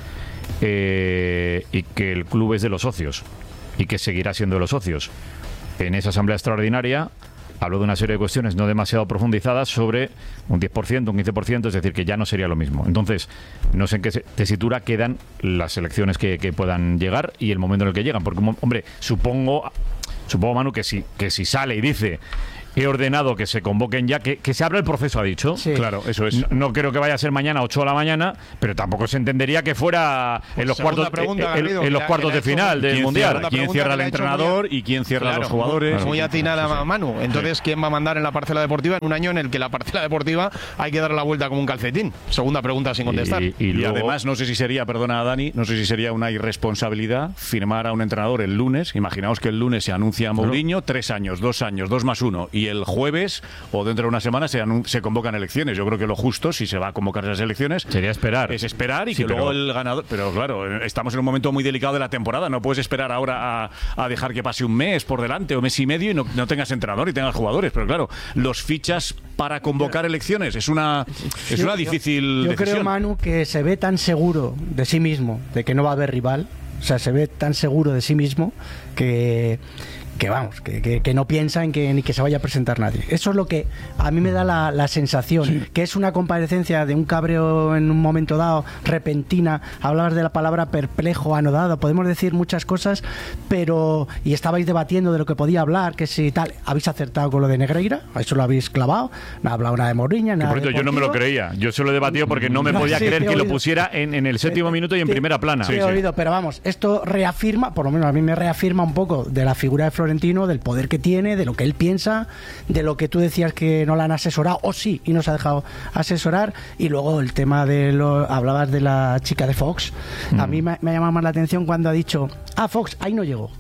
eh, y que el club es de los socios y que seguirá siendo de los socios. En esa asamblea extraordinaria habló de una serie de cuestiones no demasiado profundizadas sobre un diez por ciento, un quince por ciento, es decir, que ya no sería lo mismo. Entonces, no sé en qué tesitura quedan las elecciones que, que puedan llegar y el momento en el que llegan. Porque, hombre, supongo, supongo Manu, que si, que si sale y dice... He ordenado que se convoquen ya, que, que se abra el proceso, ha dicho. Sí. Claro, eso es. No, no creo que vaya a ser mañana a ocho de la mañana, pero tampoco se entendería que fuera pues en los cuartos, pregunta, en, en los cuartos de final del Mundial. ¿Quién cierra al entrenador muy, y quién cierra claro, a los jugadores? Muy, muy atinada sí, sí. Manu. Entonces, sí. ¿quién va a mandar en la parcela deportiva en un año en el que la parcela deportiva hay que darle la vuelta como un calcetín? Segunda pregunta sin contestar. Y, y, y luego, además, no sé si sería, perdona Dani, no sé si sería una irresponsabilidad firmar a un entrenador el lunes. Imaginaos que el lunes se anuncia a Mourinho, claro. tres años, dos años, dos más uno, y el jueves o dentro de una semana se, se convocan elecciones. Yo creo que lo justo, si se va a convocar esas elecciones, sería esperar. Es esperar y sí, que pero... luego el ganador... Pero claro, estamos en un momento muy delicado de la temporada. No puedes esperar ahora a, a dejar que pase un mes por delante o mes y medio y no, no tengas entrenador y tengas jugadores. Pero claro, los fichas para convocar elecciones es una, es yo, una difícil yo, yo decisión. creo, Manu, que se ve tan seguro de sí mismo, de que no va a haber rival. O sea, se ve tan seguro de sí mismo que... que vamos, que, que, que no piensa en que ni que se vaya a presentar nadie. Eso es lo que a mí me da la, la sensación, sí. que es una comparecencia de un cabreo en un momento dado, repentina. Hablabas de la palabra perplejo, anodado, podemos decir muchas cosas, pero y estabais debatiendo de lo que podía hablar, que si tal, habéis acertado con lo de Negreira, eso lo habéis clavado, no ha hablado nada de Mourinho, nada de yo no me lo creía, yo se lo he debatido porque no me no, podía sí, creer que oído. lo pusiera en, en el séptimo te, minuto y en te, primera plana. Te sí, he sí. oído, pero vamos, esto reafirma, por lo menos a mí me reafirma un poco de la figura de Florentino, del poder que tiene, de lo que él piensa, de lo que tú decías que no la han asesorado, o sí, y no se ha dejado asesorar, y luego el tema de lo, hablabas de la chica de Fox, mm. a mí me, me ha llamado más la atención cuando ha dicho, ah, Fox, ahí no llegó.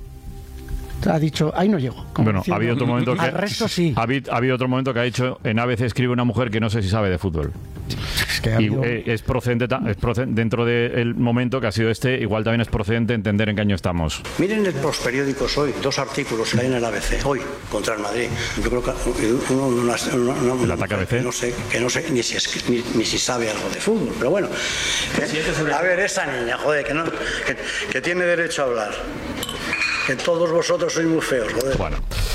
Ha dicho, ahí no llego. Bueno, ha habido otro momento que al resto sí. Ha habido, ha habido otro momento que ha dicho, en A B C escribe una mujer que no sé si sabe de fútbol. Es que habido... y, eh, es procedente, es procedente dentro del momento que ha sido este, igual también es procedente entender en qué año estamos. Miren los periódicos hoy, dos artículos que hay en el A B C hoy contra el Madrid. Yo creo que uno, una, una, una, el ataque A B C. No sé, que no sé ni si, es, ni, ni si sabe algo de fútbol, pero bueno. Eh, a ver, esa niña, joder, que, no, que, que tiene derecho a hablar. Que todos vosotros sois muy feos, joder. Bueno.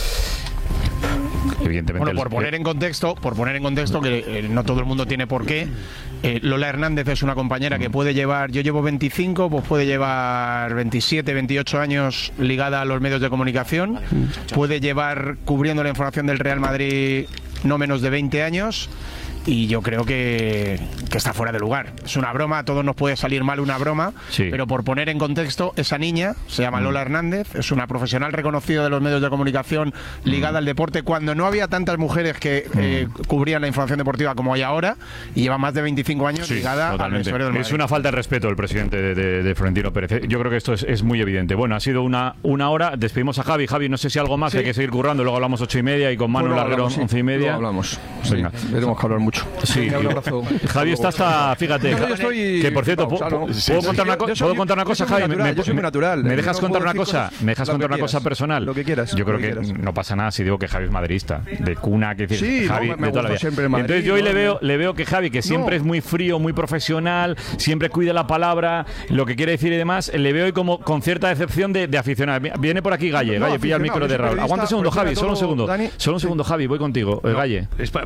Evidentemente. Bueno, por poner en contexto, por poner en contexto que eh, no todo el mundo tiene por qué. Eh, Lola Hernández es una compañera que puede llevar, yo llevo veinticinco, pues puede llevar veintisiete, veintiocho años ligada a los medios de comunicación. Puede llevar cubriendo la información del Real Madrid no menos de veinte años. Y yo creo que, que está fuera de lugar. Es una broma, a todos nos puede salir mal una broma, sí. pero por poner en contexto, esa niña se llama Lola Hernández, es una profesional reconocida de los medios de comunicación ligada mm. al deporte, cuando no había tantas mujeres que mm. eh, cubrían la información deportiva como hay ahora, y lleva más de veinticinco años sí, ligada totalmente. al vestuario del Madrid. Es una falta de respeto el presidente de, de, de Florentino Pérez. Yo creo que esto es, es muy evidente. Bueno, ha sido una, una hora, despedimos a Javi. Javi, no sé si algo más, sí. hay que seguir currando, luego hablamos ocho y media y con Manu bueno, Larguero sí. once y media. Luego hablamos. Venga, sí. tenemos que hablar mucho. Sí. Javi está hasta, fíjate, no, yo estoy, que por cierto, ¿puedo, ¿puedo, sí, contar, una co- soy, ¿puedo contar una cosa, Javi? Natural, me, yo soy muy natural. ¿Me dejas no contar una cosa? ¿Me dejas contar una cosa personal? Lo que quieras. Yo creo que quieras. no pasa nada si digo que Javi es madridista, de cuna, que decir, sí, Javi no, me, de toda la vida. Madrid, entonces yo hoy no, le veo, no. le veo que Javi, que siempre no. es muy frío, muy profesional, siempre cuida la palabra, lo que quiere decir y demás, le veo hoy como con cierta decepción de, de aficionado. Viene por aquí Galle, no, Galle, pilla el micro de Raúl. Aguanta un segundo, Javi, solo un segundo. Solo un segundo, Javi, voy contigo, Galle. Es pa-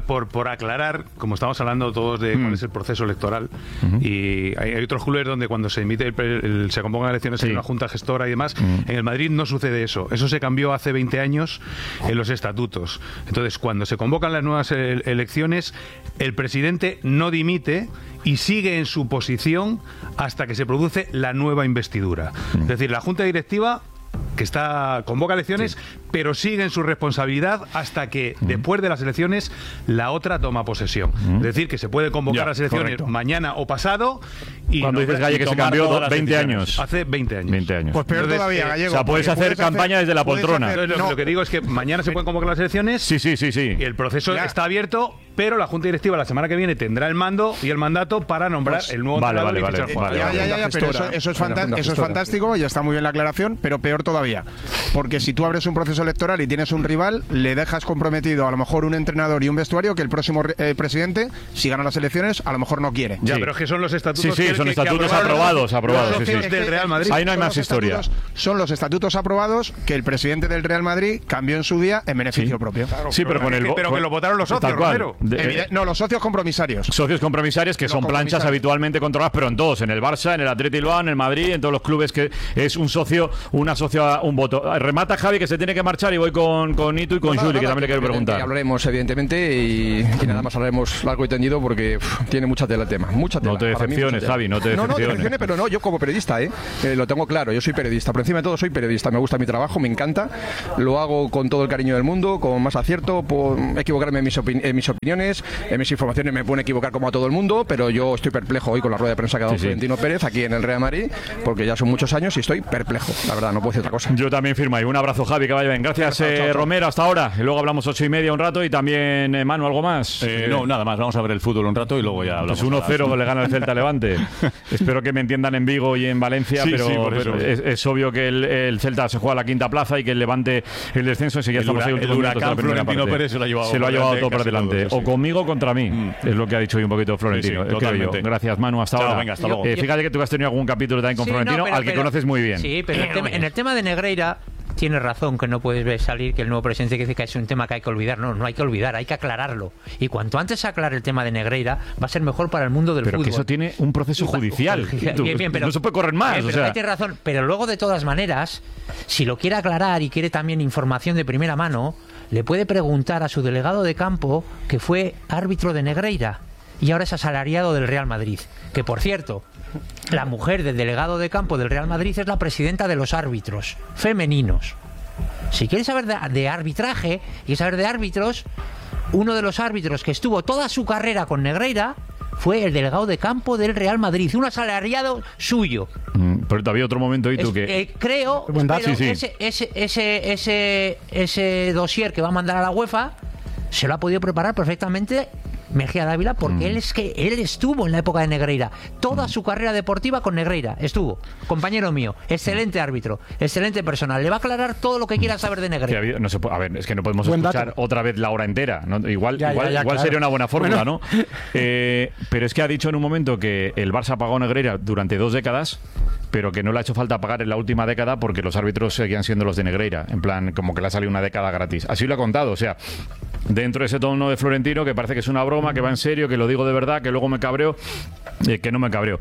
por, por aclarar, como estamos hablando todos de mm. cuál es el proceso electoral, uh-huh. y hay, hay otros clubes donde cuando se emite el, el, se convocan elecciones sí. en una junta gestora y demás, uh-huh. en el Madrid no sucede eso. Eso se cambió hace veinte años en los estatutos. Entonces, cuando se convocan las nuevas ele- elecciones, el presidente no dimite y sigue en su posición hasta que se produce la nueva investidura. Uh-huh. Es decir, la junta directiva que está convoca elecciones, sí. pero sigue en su responsabilidad hasta que mm. después de las elecciones la otra toma posesión. Mm. Es decir, que se puede convocar ya, las elecciones correcto. mañana o pasado. Y cuando dices, Galle, que se cambió veinte años. Hace veinte años. veinte años. Pues peor Entonces, todavía, eh, Gallego. O sea, puedes hacer puedes campaña hacer, desde la poltrona. Hacer, no, lo que digo es que mañana se pueden convocar las elecciones. Sí, sí, sí, sí. Y el proceso ya. está abierto, pero la Junta Directiva la semana que viene tendrá el mando y el mandato para nombrar pues, el nuevo vale, vale, y vale, fichar vale, ya, ya, ya, ya, pero eso, eso, es fanta- eso es fantástico, ya está muy bien la aclaración, pero peor todavía. Porque si tú abres un proceso electoral y tienes un rival, le dejas comprometido a lo mejor un entrenador y un vestuario que el próximo eh, presidente, si gana las elecciones, a lo mejor no quiere. Ya, sí. pero es que son los estatutos. Sí, sí, que, son que, estatutos que aprobados, aprobados. Los sí, sí. del Real Madrid. Ahí no hay más historia. Son los estatutos aprobados que el presidente del Real Madrid cambió en su día en beneficio sí. propio. Claro, sí, pero, pero con el que, pero que lo votaron los socios, Romero. De, no, los socios compromisarios. Socios compromisarios que los son planchas habitualmente controladas, pero en todos, en el Barça, en el Athletic Bilbao, en el Madrid, en todos los clubes que es un socio, una socia, un voto. Remata Javi, que se tiene que marchar, y voy con, con Itu y con no, Juli, no, no, que también le quiero preguntar. Hablaremos, evidentemente, y, y nada más hablaremos largo y tendido porque uf, tiene mucha tela el tema. Mucha tela. No te decepciones, Javi, no te decepciones. No, no te decepciones, pero no, yo como periodista, ¿eh? eh, lo tengo claro, yo soy periodista. Por encima de todo soy periodista, me gusta mi trabajo, me encanta. Lo hago con todo el cariño del mundo, con más acierto, por equivocarme en mis, opin- en mis opiniones, en mis informaciones me pueden equivocar como a todo el mundo, pero yo estoy perplejo hoy con la rueda de prensa que ha dado sí, Florentino sí. Pérez aquí en el Real Madrid, porque ya son muchos años y estoy perplejo, la verdad, no puedo decir otra cosa. Yo también firmo ahí. Un abrazo, Javi, que vaya bien. Gracias, chao, chao, eh, chao. Romero, hasta ahora. Y luego hablamos ocho y media un rato y también, eh, Manu, ¿algo más? Eh, no, nada más. Vamos a ver el fútbol un rato y luego ya hablamos. Pues uno cero le gana el Celta Levante. Espero que me entiendan en Vigo y en Valencia, sí, pero, sí, pero es, es obvio que el, el Celta se juega a la quinta plaza y que el Levante el descenso. Enseguida estamos ahí últimos minutos de la primera parte. Pérez se lo ha llevado, se lo ha llevado todo por delante. Todo, sí. O conmigo o contra mí. Mm. Es lo que ha dicho hoy un poquito Florentino. Sí, sí, creo yo. Gracias, Manu. Hasta Chao, ahora. Venga, hasta luego. Eh, fíjate que tú has tenido algún capítulo también con sí, Florentino, no, pero, al que pero, conoces muy bien. Sí, pero el tema, en el tema de Negreira tienes razón, que no puedes ver salir que el nuevo presidente dice que es un tema que hay que olvidar. No, no hay que olvidar, hay que aclararlo. Y cuanto antes se aclare el tema de Negreira, va a ser mejor para el mundo del pero fútbol. Pero que eso tiene un proceso judicial. Bien, bien, pero, no se puede correr más. Bien, o pero sea. tienes razón. Pero luego, de todas maneras, si lo quiere aclarar y quiere también información de primera mano, le puede preguntar a su delegado de campo, que fue árbitro de Negreira y ahora es asalariado del Real Madrid. Que, por cierto, la mujer del delegado de campo del Real Madrid es la presidenta de los árbitros femeninos. Si quieres saber de, de arbitraje y saber de árbitros, uno de los árbitros que estuvo toda su carrera con Negreira fue el delegado de campo del Real Madrid, un asalariado suyo. Mm, pero todavía otro momento, ¿y tú es, que eh, creo pero sí, sí. Ese, ese, ese, ese, ese dossier que va a mandar a la UEFA se lo ha podido preparar perfectamente Mejía Dávila, porque mm. él es que él estuvo en la época de Negreira, toda mm. su carrera deportiva con Negreira, estuvo, compañero mío, excelente árbitro, excelente persona, le va a aclarar todo lo que quiera saber de Negreira. Había, no se puede, a ver, es que no podemos Buen escuchar dato. otra vez la hora entera, ¿no? Igual, ya, igual, ya, ya, igual claro. sería una buena fórmula, bueno. ¿no? Eh, pero es que ha dicho en un momento que el Barça pagó a Negreira durante dos décadas, pero que no le ha hecho falta pagar en la última década porque los árbitros seguían siendo los de Negreira, en plan, como que le ha salido una década gratis. Así lo ha contado, o sea, dentro de ese tono de Florentino, que parece que es una broma, que va en serio, que lo digo de verdad, que luego me cabreo, eh, que no me cabreo.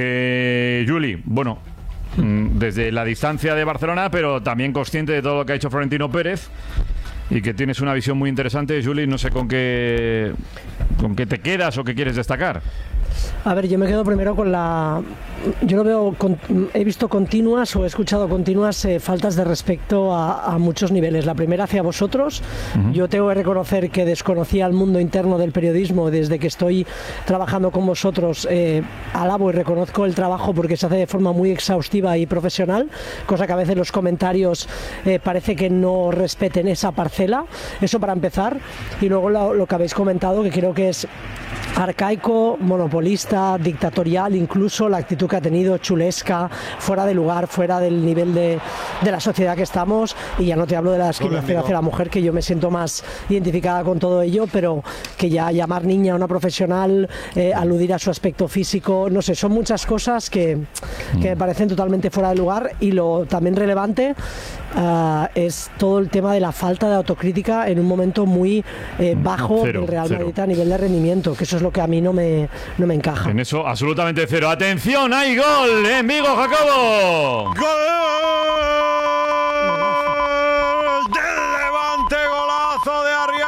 Eh, Juli, bueno, mm, desde la distancia de Barcelona, pero también consciente de todo lo que ha hecho Florentino Pérez, y que tienes una visión muy interesante, Juli, no sé con qué, con qué te quedas o qué quieres destacar. A ver, yo me quedo primero con la... Yo lo veo, con, he visto continuas o he escuchado continuas eh, faltas de respeto a, a muchos niveles. La primera hacia vosotros. Uh-huh. Yo tengo que reconocer que desconocía el mundo interno del periodismo. Desde que estoy trabajando con vosotros, eh, alabo y reconozco el trabajo porque se hace de forma muy exhaustiva y profesional, cosa que a veces los comentarios eh, parece que no respeten esa parcela. Eso para empezar. Y luego lo, lo que habéis comentado, que creo que es arcaico, monopolista, dictatorial, incluso la actitud que ha tenido, chulesca, fuera de lugar, fuera del nivel de, de la sociedad que estamos, y ya no te hablo de la discriminación hacia la mujer, que yo me siento más identificada con todo ello, pero que ya llamar niña a una profesional, eh, aludir a su aspecto físico, no sé, son muchas cosas que, que me parecen totalmente fuera de lugar. Y lo también relevante, uh, es todo el tema de la falta de autocrítica en un momento muy eh, bajo Cero, del Real cero. Madrid a nivel de rendimiento, que eso es lo que a mí no me, no me encaja. En eso, absolutamente cero. ¡Atención! ¡Hay gol en Vigo, Jacobo! ¡Gol del Levante! ¡Golazo de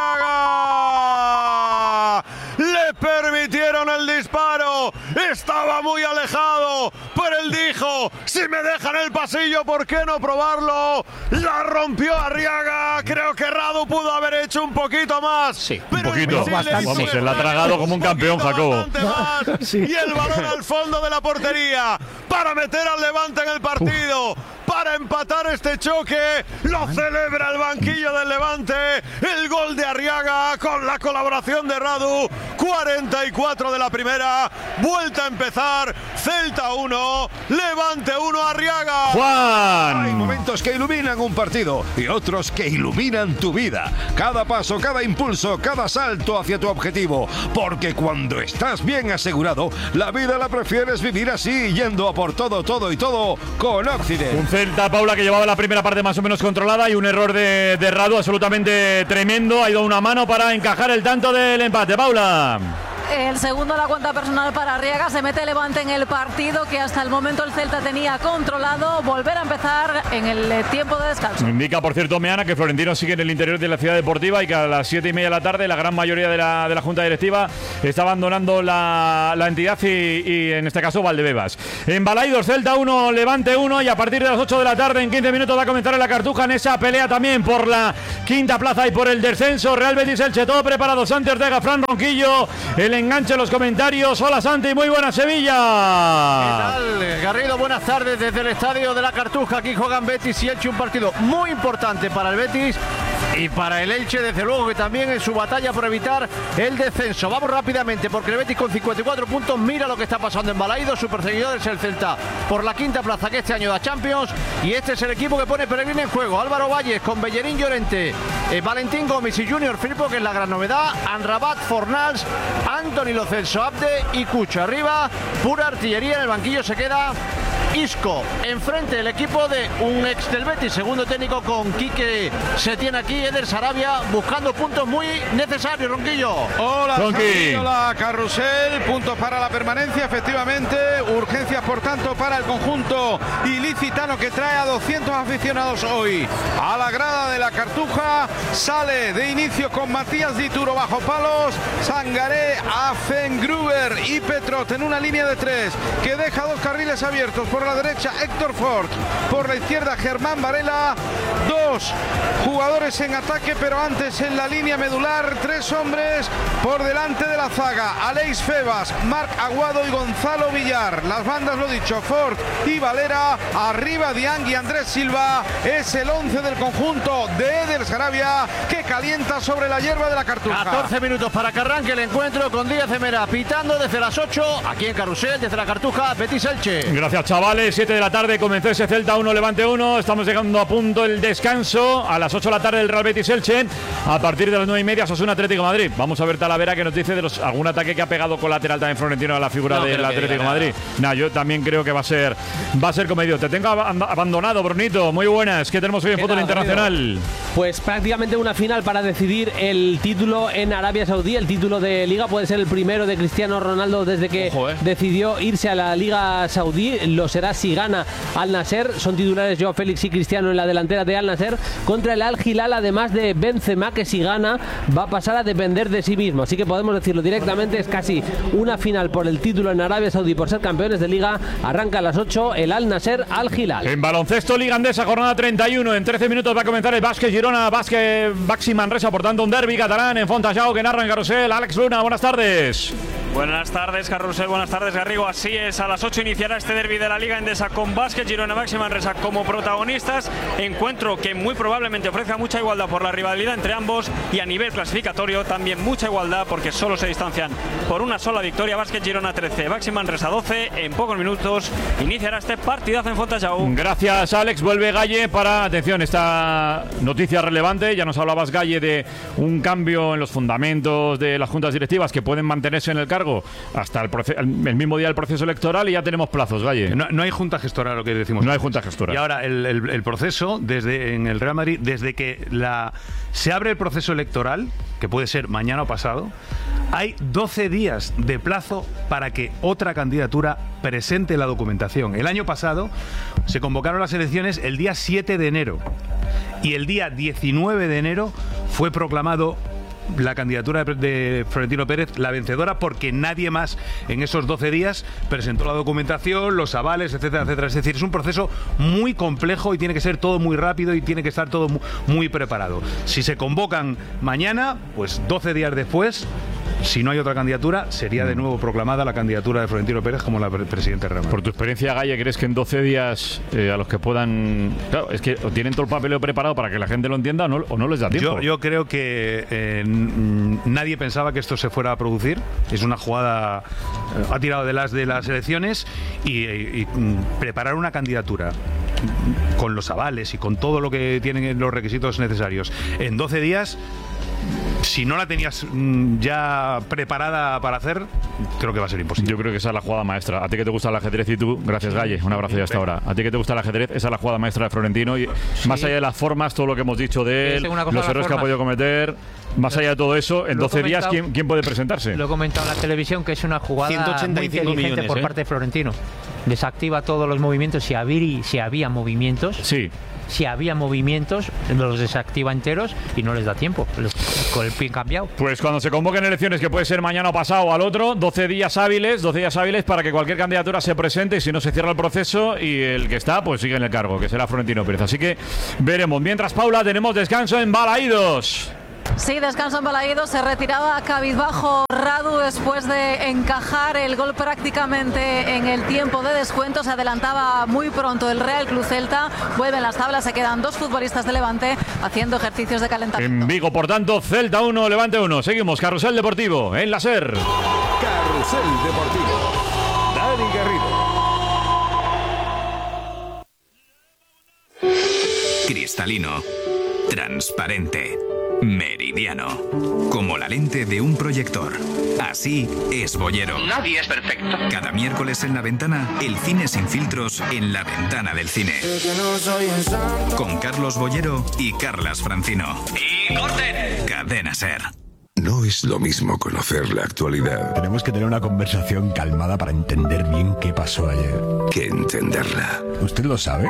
Arriaga! Le permitieron el disparo. Estaba muy alejado, pero él dijo: si me dejan el pasillo, ¿por qué no probarlo? La rompió Arriaga. Creo que Radu pudo haber hecho un poquito más. Sí, un poquito. Vamos, se la ha tragado como un campeón, Jacobo. Sí. Y el balón al fondo de la portería para meter al Levante en el partido. Uf. Para empatar este choque, lo celebra el banquillo del Levante. El gol de Arriaga con la colaboración de Radu. cuarenta y cuatro de la primera. Vuelta a empezar. Celta uno, Levante uno, Arriaga. Juan. Hay momentos que iluminan un partido y otros que iluminan tu vida. Cada paso, cada impulso, cada salto hacia tu objetivo. Porque cuando estás bien asegurado, la vida la prefieres vivir así, yendo a por todo, todo y todo con Occident. Un Celta, Paula, que llevaba la primera parte más o menos controlada y un error de, de Radu absolutamente tremendo. Ha ido una mano para encajar el tanto del empate. Paula. El segundo, la cuenta personal para Arriaga. Se mete Levante en el partido que hasta el momento el Celta tenía controlado. Volver a empezar en el tiempo de descanso. Indica, por cierto, Meana, que Florentino sigue en el interior de la ciudad deportiva y que a las siete y media de la tarde la gran mayoría de la, de la Junta Directiva está abandonando la, la entidad y, y en este caso Valdebebas. En Balaidos, Celta uno, Levante uno, y a partir de las ocho de la tarde, en quince minutos, va a comenzar en la Cartuja en esa pelea también por la quinta plaza y por el descenso. Real Betis Elche, todo preparado. Santi Ortega, Fran Ronquillo, el enganche en los comentarios. Hola Santi, muy buena Sevilla. ¿Qué tal, Garrido? Buenas tardes desde el estadio de la Cartuja. Aquí juegan Betis y Elche, un partido muy importante para el Betis y para el Elche, desde luego, que también en su batalla por evitar el descenso. Vamos rápidamente, porque el Betis con cincuenta y cuatro puntos mira lo que está pasando en Balaidos. Su perseguidor es el Celta por la quinta plaza, que este año da Champions, y este es el equipo que pone Peregrina en juego. Álvaro Valles con Bellerín, Llorente, eh, Valentín Gómez y Junior Firpo, que es la gran novedad. Anrabat, Fornals, Anthony Lo Celso, Abde y Cucho. Arriba, pura artillería. En el banquillo se queda Isco. Enfrente el equipo de un ex del Betis, segundo técnico con Quique se tiene aquí, Eder Sarabia, buscando puntos muy necesarios. Ronquillo. Hola, Santi, hola, Carrusel. Puntos para la permanencia, efectivamente. Urgencias, por tanto, para el conjunto ilicitano, que trae a doscientos aficionados hoy a la grada de la Cartuja. Sale de inicio con Matías Dituro bajo palos, Sangaré, Afengruber y Petrot en una línea de tres que deja dos carriles abiertos. Por la derecha Héctor Ford, por la izquierda Germán Varela. Dos jugadores en ataque, pero antes en la línea medular tres hombres por delante de la zaga: Aleix Febas, Marc Aguado y Gonzalo Villar. Las bandas, lo dicho, Ford y Valera. Arriba Diang y Andrés Silva. Es el once del conjunto de Eder Sarabia, que calienta sobre la hierba de la Cartuja. catorce minutos para que arranque el encuentro, con Díaz de Mera pitando desde las ocho aquí en Carrusel, desde la Cartuja, Betis Elche. Gracias, chavales. siete de la tarde comenzó ese Celta uno, Levante uno. Estamos llegando a punto el descanso. A las ocho de la tarde el Real Betis Elche. A partir de las nueve y media Osasuna Atlético de Madrid. Vamos a ver Talavera, que nos dice de los algún ataque que ha pegado colateral también Florentino a la figura no, del Atlético de Madrid. Nah, yo también creo que va a ser va a ser comedido. Te tengo ab abandonado, Brunito. Muy buenas. ¿Qué tenemos hoy en fútbol internacional? Pues prácticamente una final para decidir el título en Arabia Saudí. El título de Liga puede ser el primero de Cristiano Ronaldo desde que Ojo, eh. decidió irse a la Liga Saudí. Lo será si gana Al Nasser. Son titulares Joao Félix y Cristiano en la delantera de Al Nasser contra el Al Hilal, además de Benzema, que si gana va a pasar a depender de sí mismo. Así que podemos decirlo directamente, es casi una final por el título en Arabia Saudí por ser campeones de Liga. Arranca a las ocho el Al Nasser Al Hilal. En baloncesto, Liga Andesa, jornada treinta y uno. En trece minutos va a comenzar el Básquet Girona, Básquet Baxi Manresa, por tanto un derbi catalán en Fontajau, que narra en Carrusel. Alex Luna, buenas tardes. Buenas tardes, Carrusel, buenas tardes, Garrigo. Así es, a las ocho iniciará este derbi de la Liga Endesa con Básquet Girona, Baxi Manresa como protagonistas. Encuentro que muy probablemente ofrezca mucha igualdad por la rivalidad entre ambos, y a nivel clasificatorio también mucha igualdad, porque solo se distancian por una sola victoria. Básquet Girona trece, Baxi Manresa doce. En pocos minutos iniciará este partidazo en Fontajau. Gracias, Alex. Vuelve Galle para, atención, esta noticia relevante. Ya nos hablabas, Galle, de un cambio en los fundamentos de las juntas directivas que pueden mantenerse en el cargo cargo hasta el, proce- el mismo día del proceso electoral y ya tenemos plazos, Galle. No, no hay junta gestora, lo que decimos. No hay junta gestora. Y ahora el, el, el proceso desde en el Real Madrid, desde que la se abre el proceso electoral, que puede ser mañana o pasado, hay doce días de plazo para que otra candidatura presente la documentación. El año pasado se convocaron las elecciones el día siete de enero y el día diecinueve de enero fue proclamado la candidatura de Florentino Pérez la vencedora, porque nadie más en esos doce días presentó la documentación, los avales, etcétera, etcétera. Es decir, es un proceso muy complejo y tiene que ser todo muy rápido y tiene que estar todo muy preparado. Si se convocan mañana, pues doce días después, si no hay otra candidatura, sería de nuevo proclamada la candidatura de Florentino Pérez como la pre- presidente de Real Madrid. Por tu experiencia, Galle, ¿crees que en doce días eh, a los que puedan... Claro, es que o tienen todo el papeleo preparado para que la gente lo entienda o no, o no les da tiempo? Yo, yo creo que eh, n- nadie pensaba que esto se fuera a producir. Es una jugada... eh, ha tirado de las de las elecciones y, y- y, mm, preparar una candidatura con los avales y con todo lo que tienen los requisitos necesarios en doce días... Si no la tenías mm, ya preparada para hacer, creo que va a ser imposible. Yo creo que esa es la jugada maestra. A ti que te gusta el ajedrez y tú, gracias, Galle, un abrazo y hasta ahora. A ti que te gusta el ajedrez, esa es la jugada maestra de Florentino. Y sí, más allá de las formas, todo lo que hemos dicho de él, los errores que ha podido cometer, más allá de todo eso, en doce días, ¿quién, ¿quién puede presentarse? Lo he comentado en la televisión, que es una jugada muy inteligente millones, por ¿eh? parte de Florentino. Desactiva todos los movimientos, si había, si había movimientos. Sí. Si había movimientos, los desactiva enteros y no les da tiempo, con el pin cambiado. Pues cuando se convoquen elecciones, que puede ser mañana o pasado o al otro, doce días hábiles, doce días hábiles para que cualquier candidatura se presente y si no se cierra el proceso y el que está, pues sigue en el cargo, que será Florentino Pérez. Así que veremos. Mientras, Paula, tenemos descanso en Balaídos. Sí, descanso en Balaídos. Se retiraba cabizbajo Radu después de encajar el gol prácticamente en el tiempo de descuento. Se adelantaba muy pronto el Real Club Celta. Vuelven las tablas. Se quedan dos futbolistas de Levante haciendo ejercicios de calentamiento. En Vigo, por tanto, Celta uno, Levante uno. Seguimos. Carrusel Deportivo en la SER. Carrusel Deportivo. Dani Garrido. Cristalino. Transparente. Meridiano. Como la lente de un proyector. Así es Boyero. Nadie es perfecto. Cada miércoles en La Ventana, el cine sin filtros en la ventana del cine. Con Carlos Boyero y Carlas Francino. ¡Y corten! Cadena SER. No es lo mismo conocer la actualidad. Tenemos que tener una conversación calmada para entender bien qué pasó ayer. Que entenderla. ¿Usted lo sabe?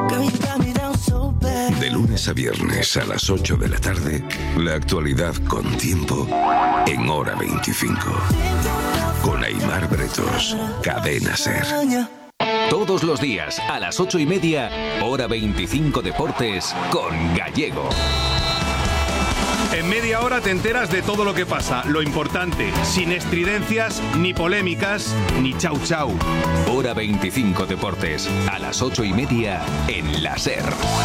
De lunes a viernes a las ocho de la tarde, la actualidad con tiempo en Hora veinticinco. Con Aimar Bretos, Cadena SER. Todos los días a las ocho y media, Hora veinticinco Deportes con Gallego. En media hora te enteras de todo lo que pasa, lo importante, sin estridencias, ni polémicas, ni chau chau. Hora veinticinco Deportes, a las ocho y media en la SER.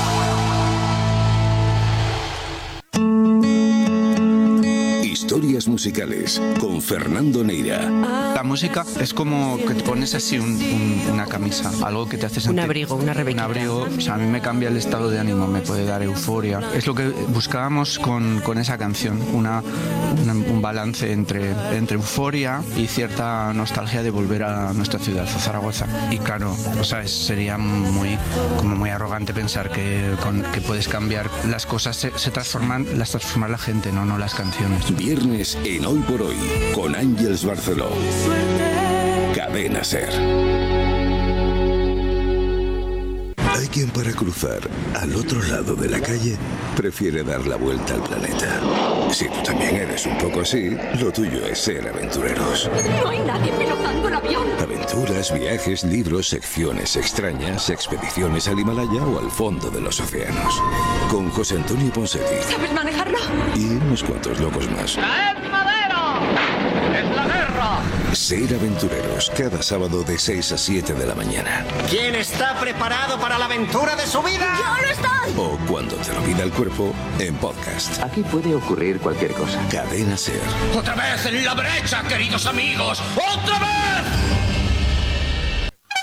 Historias musicales con Fernando Neira. La música es como que te pones así un, un, una camisa, algo que te hace sentir. Un abrigo, una rebequita. Un abrigo, o sea, a mí me cambia el estado de ánimo, me puede dar euforia. Es lo que buscábamos con, con esa canción, una, una, un balance entre, entre euforia y cierta nostalgia de volver a nuestra ciudad, a Zaragoza. Y claro, o sea, sería muy, como muy arrogante pensar que, con, que puedes cambiar las cosas, se, se transforman, las transforma la gente, no, no las canciones. Viernes en Hoy por Hoy con Ángeles Barceló. Cadena SER. Hay quien para cruzar al otro lado de la calle prefiere dar la vuelta al planeta. Si tú también eres un poco así, lo tuyo es ser aventureros. No hay nadie pilotando el avión. Aventuras, viajes, libros, secciones extrañas, expediciones al Himalaya o al fondo de los océanos. Con José Antonio Ponseti. ¿Sabes manejarlo? Y unos cuantos locos más. ¡Es madera! ¡Es la guerra! Ser aventureros cada sábado de seis a siete de la mañana. ¿Quién está preparado para la aventura de su vida? ¡Yo lo estoy! O cuando te lo pida el cuerpo, en podcast. Aquí puede ocurrir cualquier cosa. Cadena SER. ¡Otra vez en la brecha, queridos amigos! ¡Otra vez!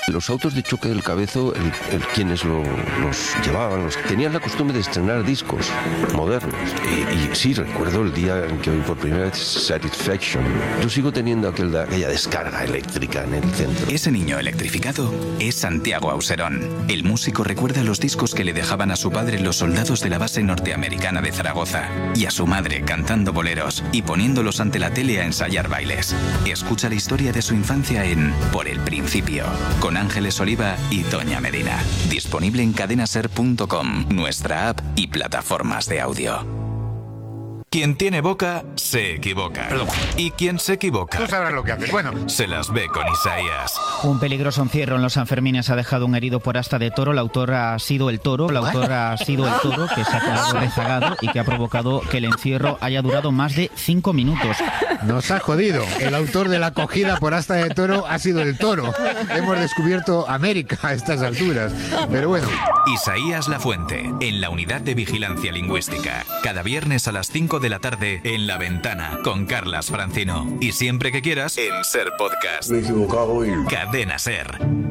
Los autos de choque del Cabezo, el, el, quienes lo, los llevaban, los, tenían la costumbre de estrenar discos modernos. Y, y sí, recuerdo el día en que oí por primera vez Satisfaction. Yo sigo teniendo aquel, aquella descarga eléctrica en el centro. Ese niño electrificado es Santiago Auserón. El músico recuerda los discos que le dejaban a su padre los soldados de la base norteamericana de Zaragoza y a su madre cantando boleros y poniéndolos ante la tele a ensayar bailes. Escucha la historia de su infancia en Por el Principio, con Ángeles Oliva y Toña Medina. Disponible en cadenaser punto com, nuestra app y plataformas de audio. Quien tiene boca, se equivoca. Perdón. Y quien se equivoca, tú sabrás lo que haces. Bueno, se las ve con Isaías. Un peligroso encierro en los Sanfermines ha dejado un herido por asta de toro. La autora ha sido el toro. La autora ha sido el toro que se ha quedado rezagado y que ha provocado que el encierro haya durado más de cinco minutos. Nos ha jodido. El autor de la acogida por asta de toro ha sido el toro. Hemos descubierto América a estas alturas. Pero bueno. Isaías Lafuente, en la Unidad de Vigilancia Lingüística. Cada viernes a las cinco de la tarde en La Ventana con Carlas Francino. Y siempre que quieras en Ser Podcast. Me he equivocado y... Cadena Ser.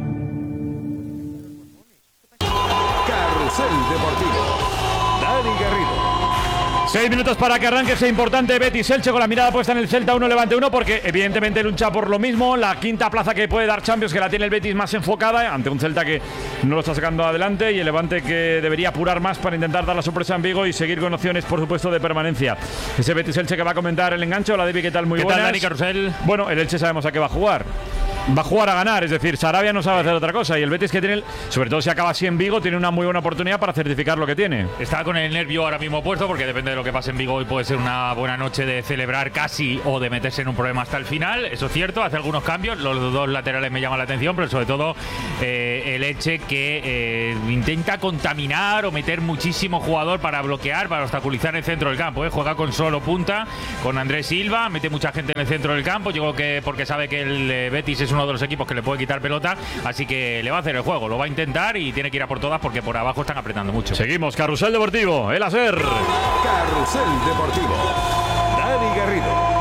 Carrusel Deportivo. Dani Garrido. Seis minutos para que arranque ese importante Betis-Elche con la mirada puesta en el Celta uno Levante uno, porque evidentemente lucha por lo mismo, la quinta plaza que puede dar Champions, que la tiene el Betis más enfocada ante un Celta que no lo está sacando adelante, y el Levante que debería apurar más para intentar dar la sorpresa en Vigo y seguir con opciones, por supuesto, de permanencia. Ese Betis-Elche que va a comentar el enganche. Hola, David, ¿qué tal? Muy ¿Qué buenas. tal, Dani Carrusel? Bueno, el Elche sabemos a qué va a jugar. Va a jugar a ganar, es decir, Sarabia no sabe hacer otra cosa, y el Betis, que tiene, sobre todo si acaba así en Vigo, tiene una muy buena oportunidad para certificar lo que tiene. Está con el nervio ahora mismo puesto, porque depende de lo que pase en Vigo, hoy puede ser una buena noche de celebrar casi o de meterse en un problema hasta el final. Eso es cierto, hace algunos cambios, los dos laterales me llaman la atención, pero sobre todo eh, el Elche que eh, intenta contaminar o meter muchísimo jugador para bloquear, para obstaculizar el centro del campo. Eh. Juega con solo punta, con Andrés Silva, mete mucha gente en el centro del campo, yo creo que porque sabe que el eh, Betis es uno de los equipos que le puede quitar pelota, así que le va a hacer el juego, lo va a intentar y tiene que ir a por todas porque por abajo están apretando mucho. Seguimos, Carrusel Deportivo, el Aser. Carrusel Deportivo. Dani Garrido.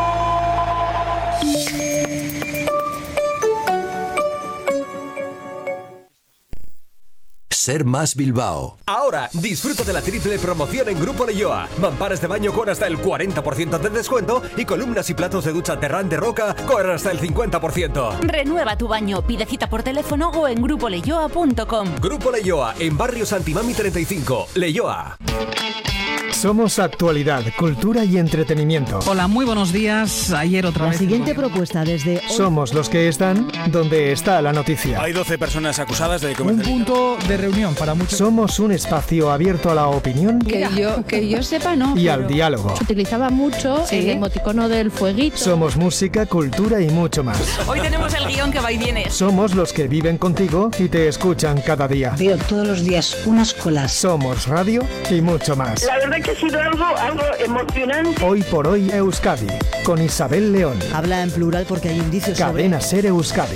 Ser Más Bilbao. Ahora, disfruta de la triple promoción en Grupo Leioa. Mamparas de baño con hasta el cuarenta por ciento de descuento y columnas y platos de ducha Terran de Roca con hasta el cincuenta por ciento. Renueva tu baño, pide cita por teléfono o en grupo leioa punto com. Grupo Leioa, en Barrio Santimami treinta y cinco, Leioa. Somos actualidad, cultura y entretenimiento. Hola, muy buenos días. Ayer otra la vez. La siguiente propuesta desde hoy. Somos los que están donde está la noticia. Hay doce personas acusadas de un punto de reunión para muchos. Somos un espacio abierto a la opinión. Que yo, que yo sepa, no. Y al diálogo. Se utilizaba mucho ¿Sí? el emoticono del fueguito. Somos música, cultura y mucho más. Hoy tenemos el guión que va y viene. Somos los que viven contigo y te escuchan cada día. Veo todos los días unas colas. Somos radio y mucho más. La verdad que ha sido algo, algo emocionante. Hoy por hoy Euskadi, con Isabel León. Habla en plural porque hay indicios sobre... Cadena Ser Euskadi.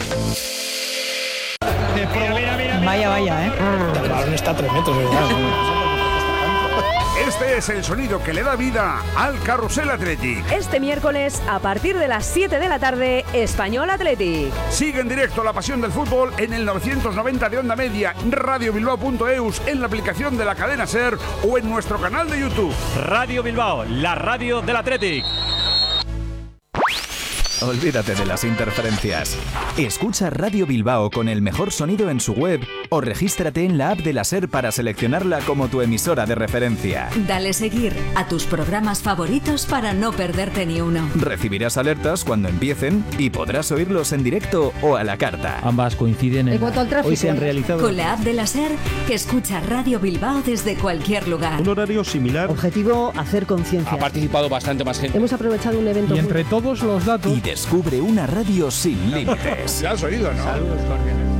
Vaya, vaya, ¿eh? El balón está a tres metros, ¿verdad? Este es el sonido que le da vida al Carrusel Athletic. Este miércoles, a partir de las siete de la tarde, Español Athletic. Sigue en directo la pasión del fútbol en el novecientos noventa de onda media, radio bilbao punto eus, en la aplicación de la cadena Ser o en nuestro canal de YouTube. Radio Bilbao, la radio del Athletic. Olvídate de las interferencias. Escucha Radio Bilbao con el mejor sonido en su web o regístrate en la app de la Ser para seleccionarla como tu emisora de referencia. Dale seguir a tus programas favoritos para no perderte ni uno. Recibirás alertas cuando empiecen y podrás oírlos en directo o a la carta. Ambas coinciden en... voto al tráfico. Hoy se han realizado... Con la app de la Ser, escucha Radio Bilbao desde cualquier lugar. Un horario similar. Objetivo, hacer conciencia. Ha participado bastante más gente. Hemos aprovechado un evento... Y entre todos los datos... Y descubre una radio sin límites. ¿Ya has oído, no? Saludos cordiales.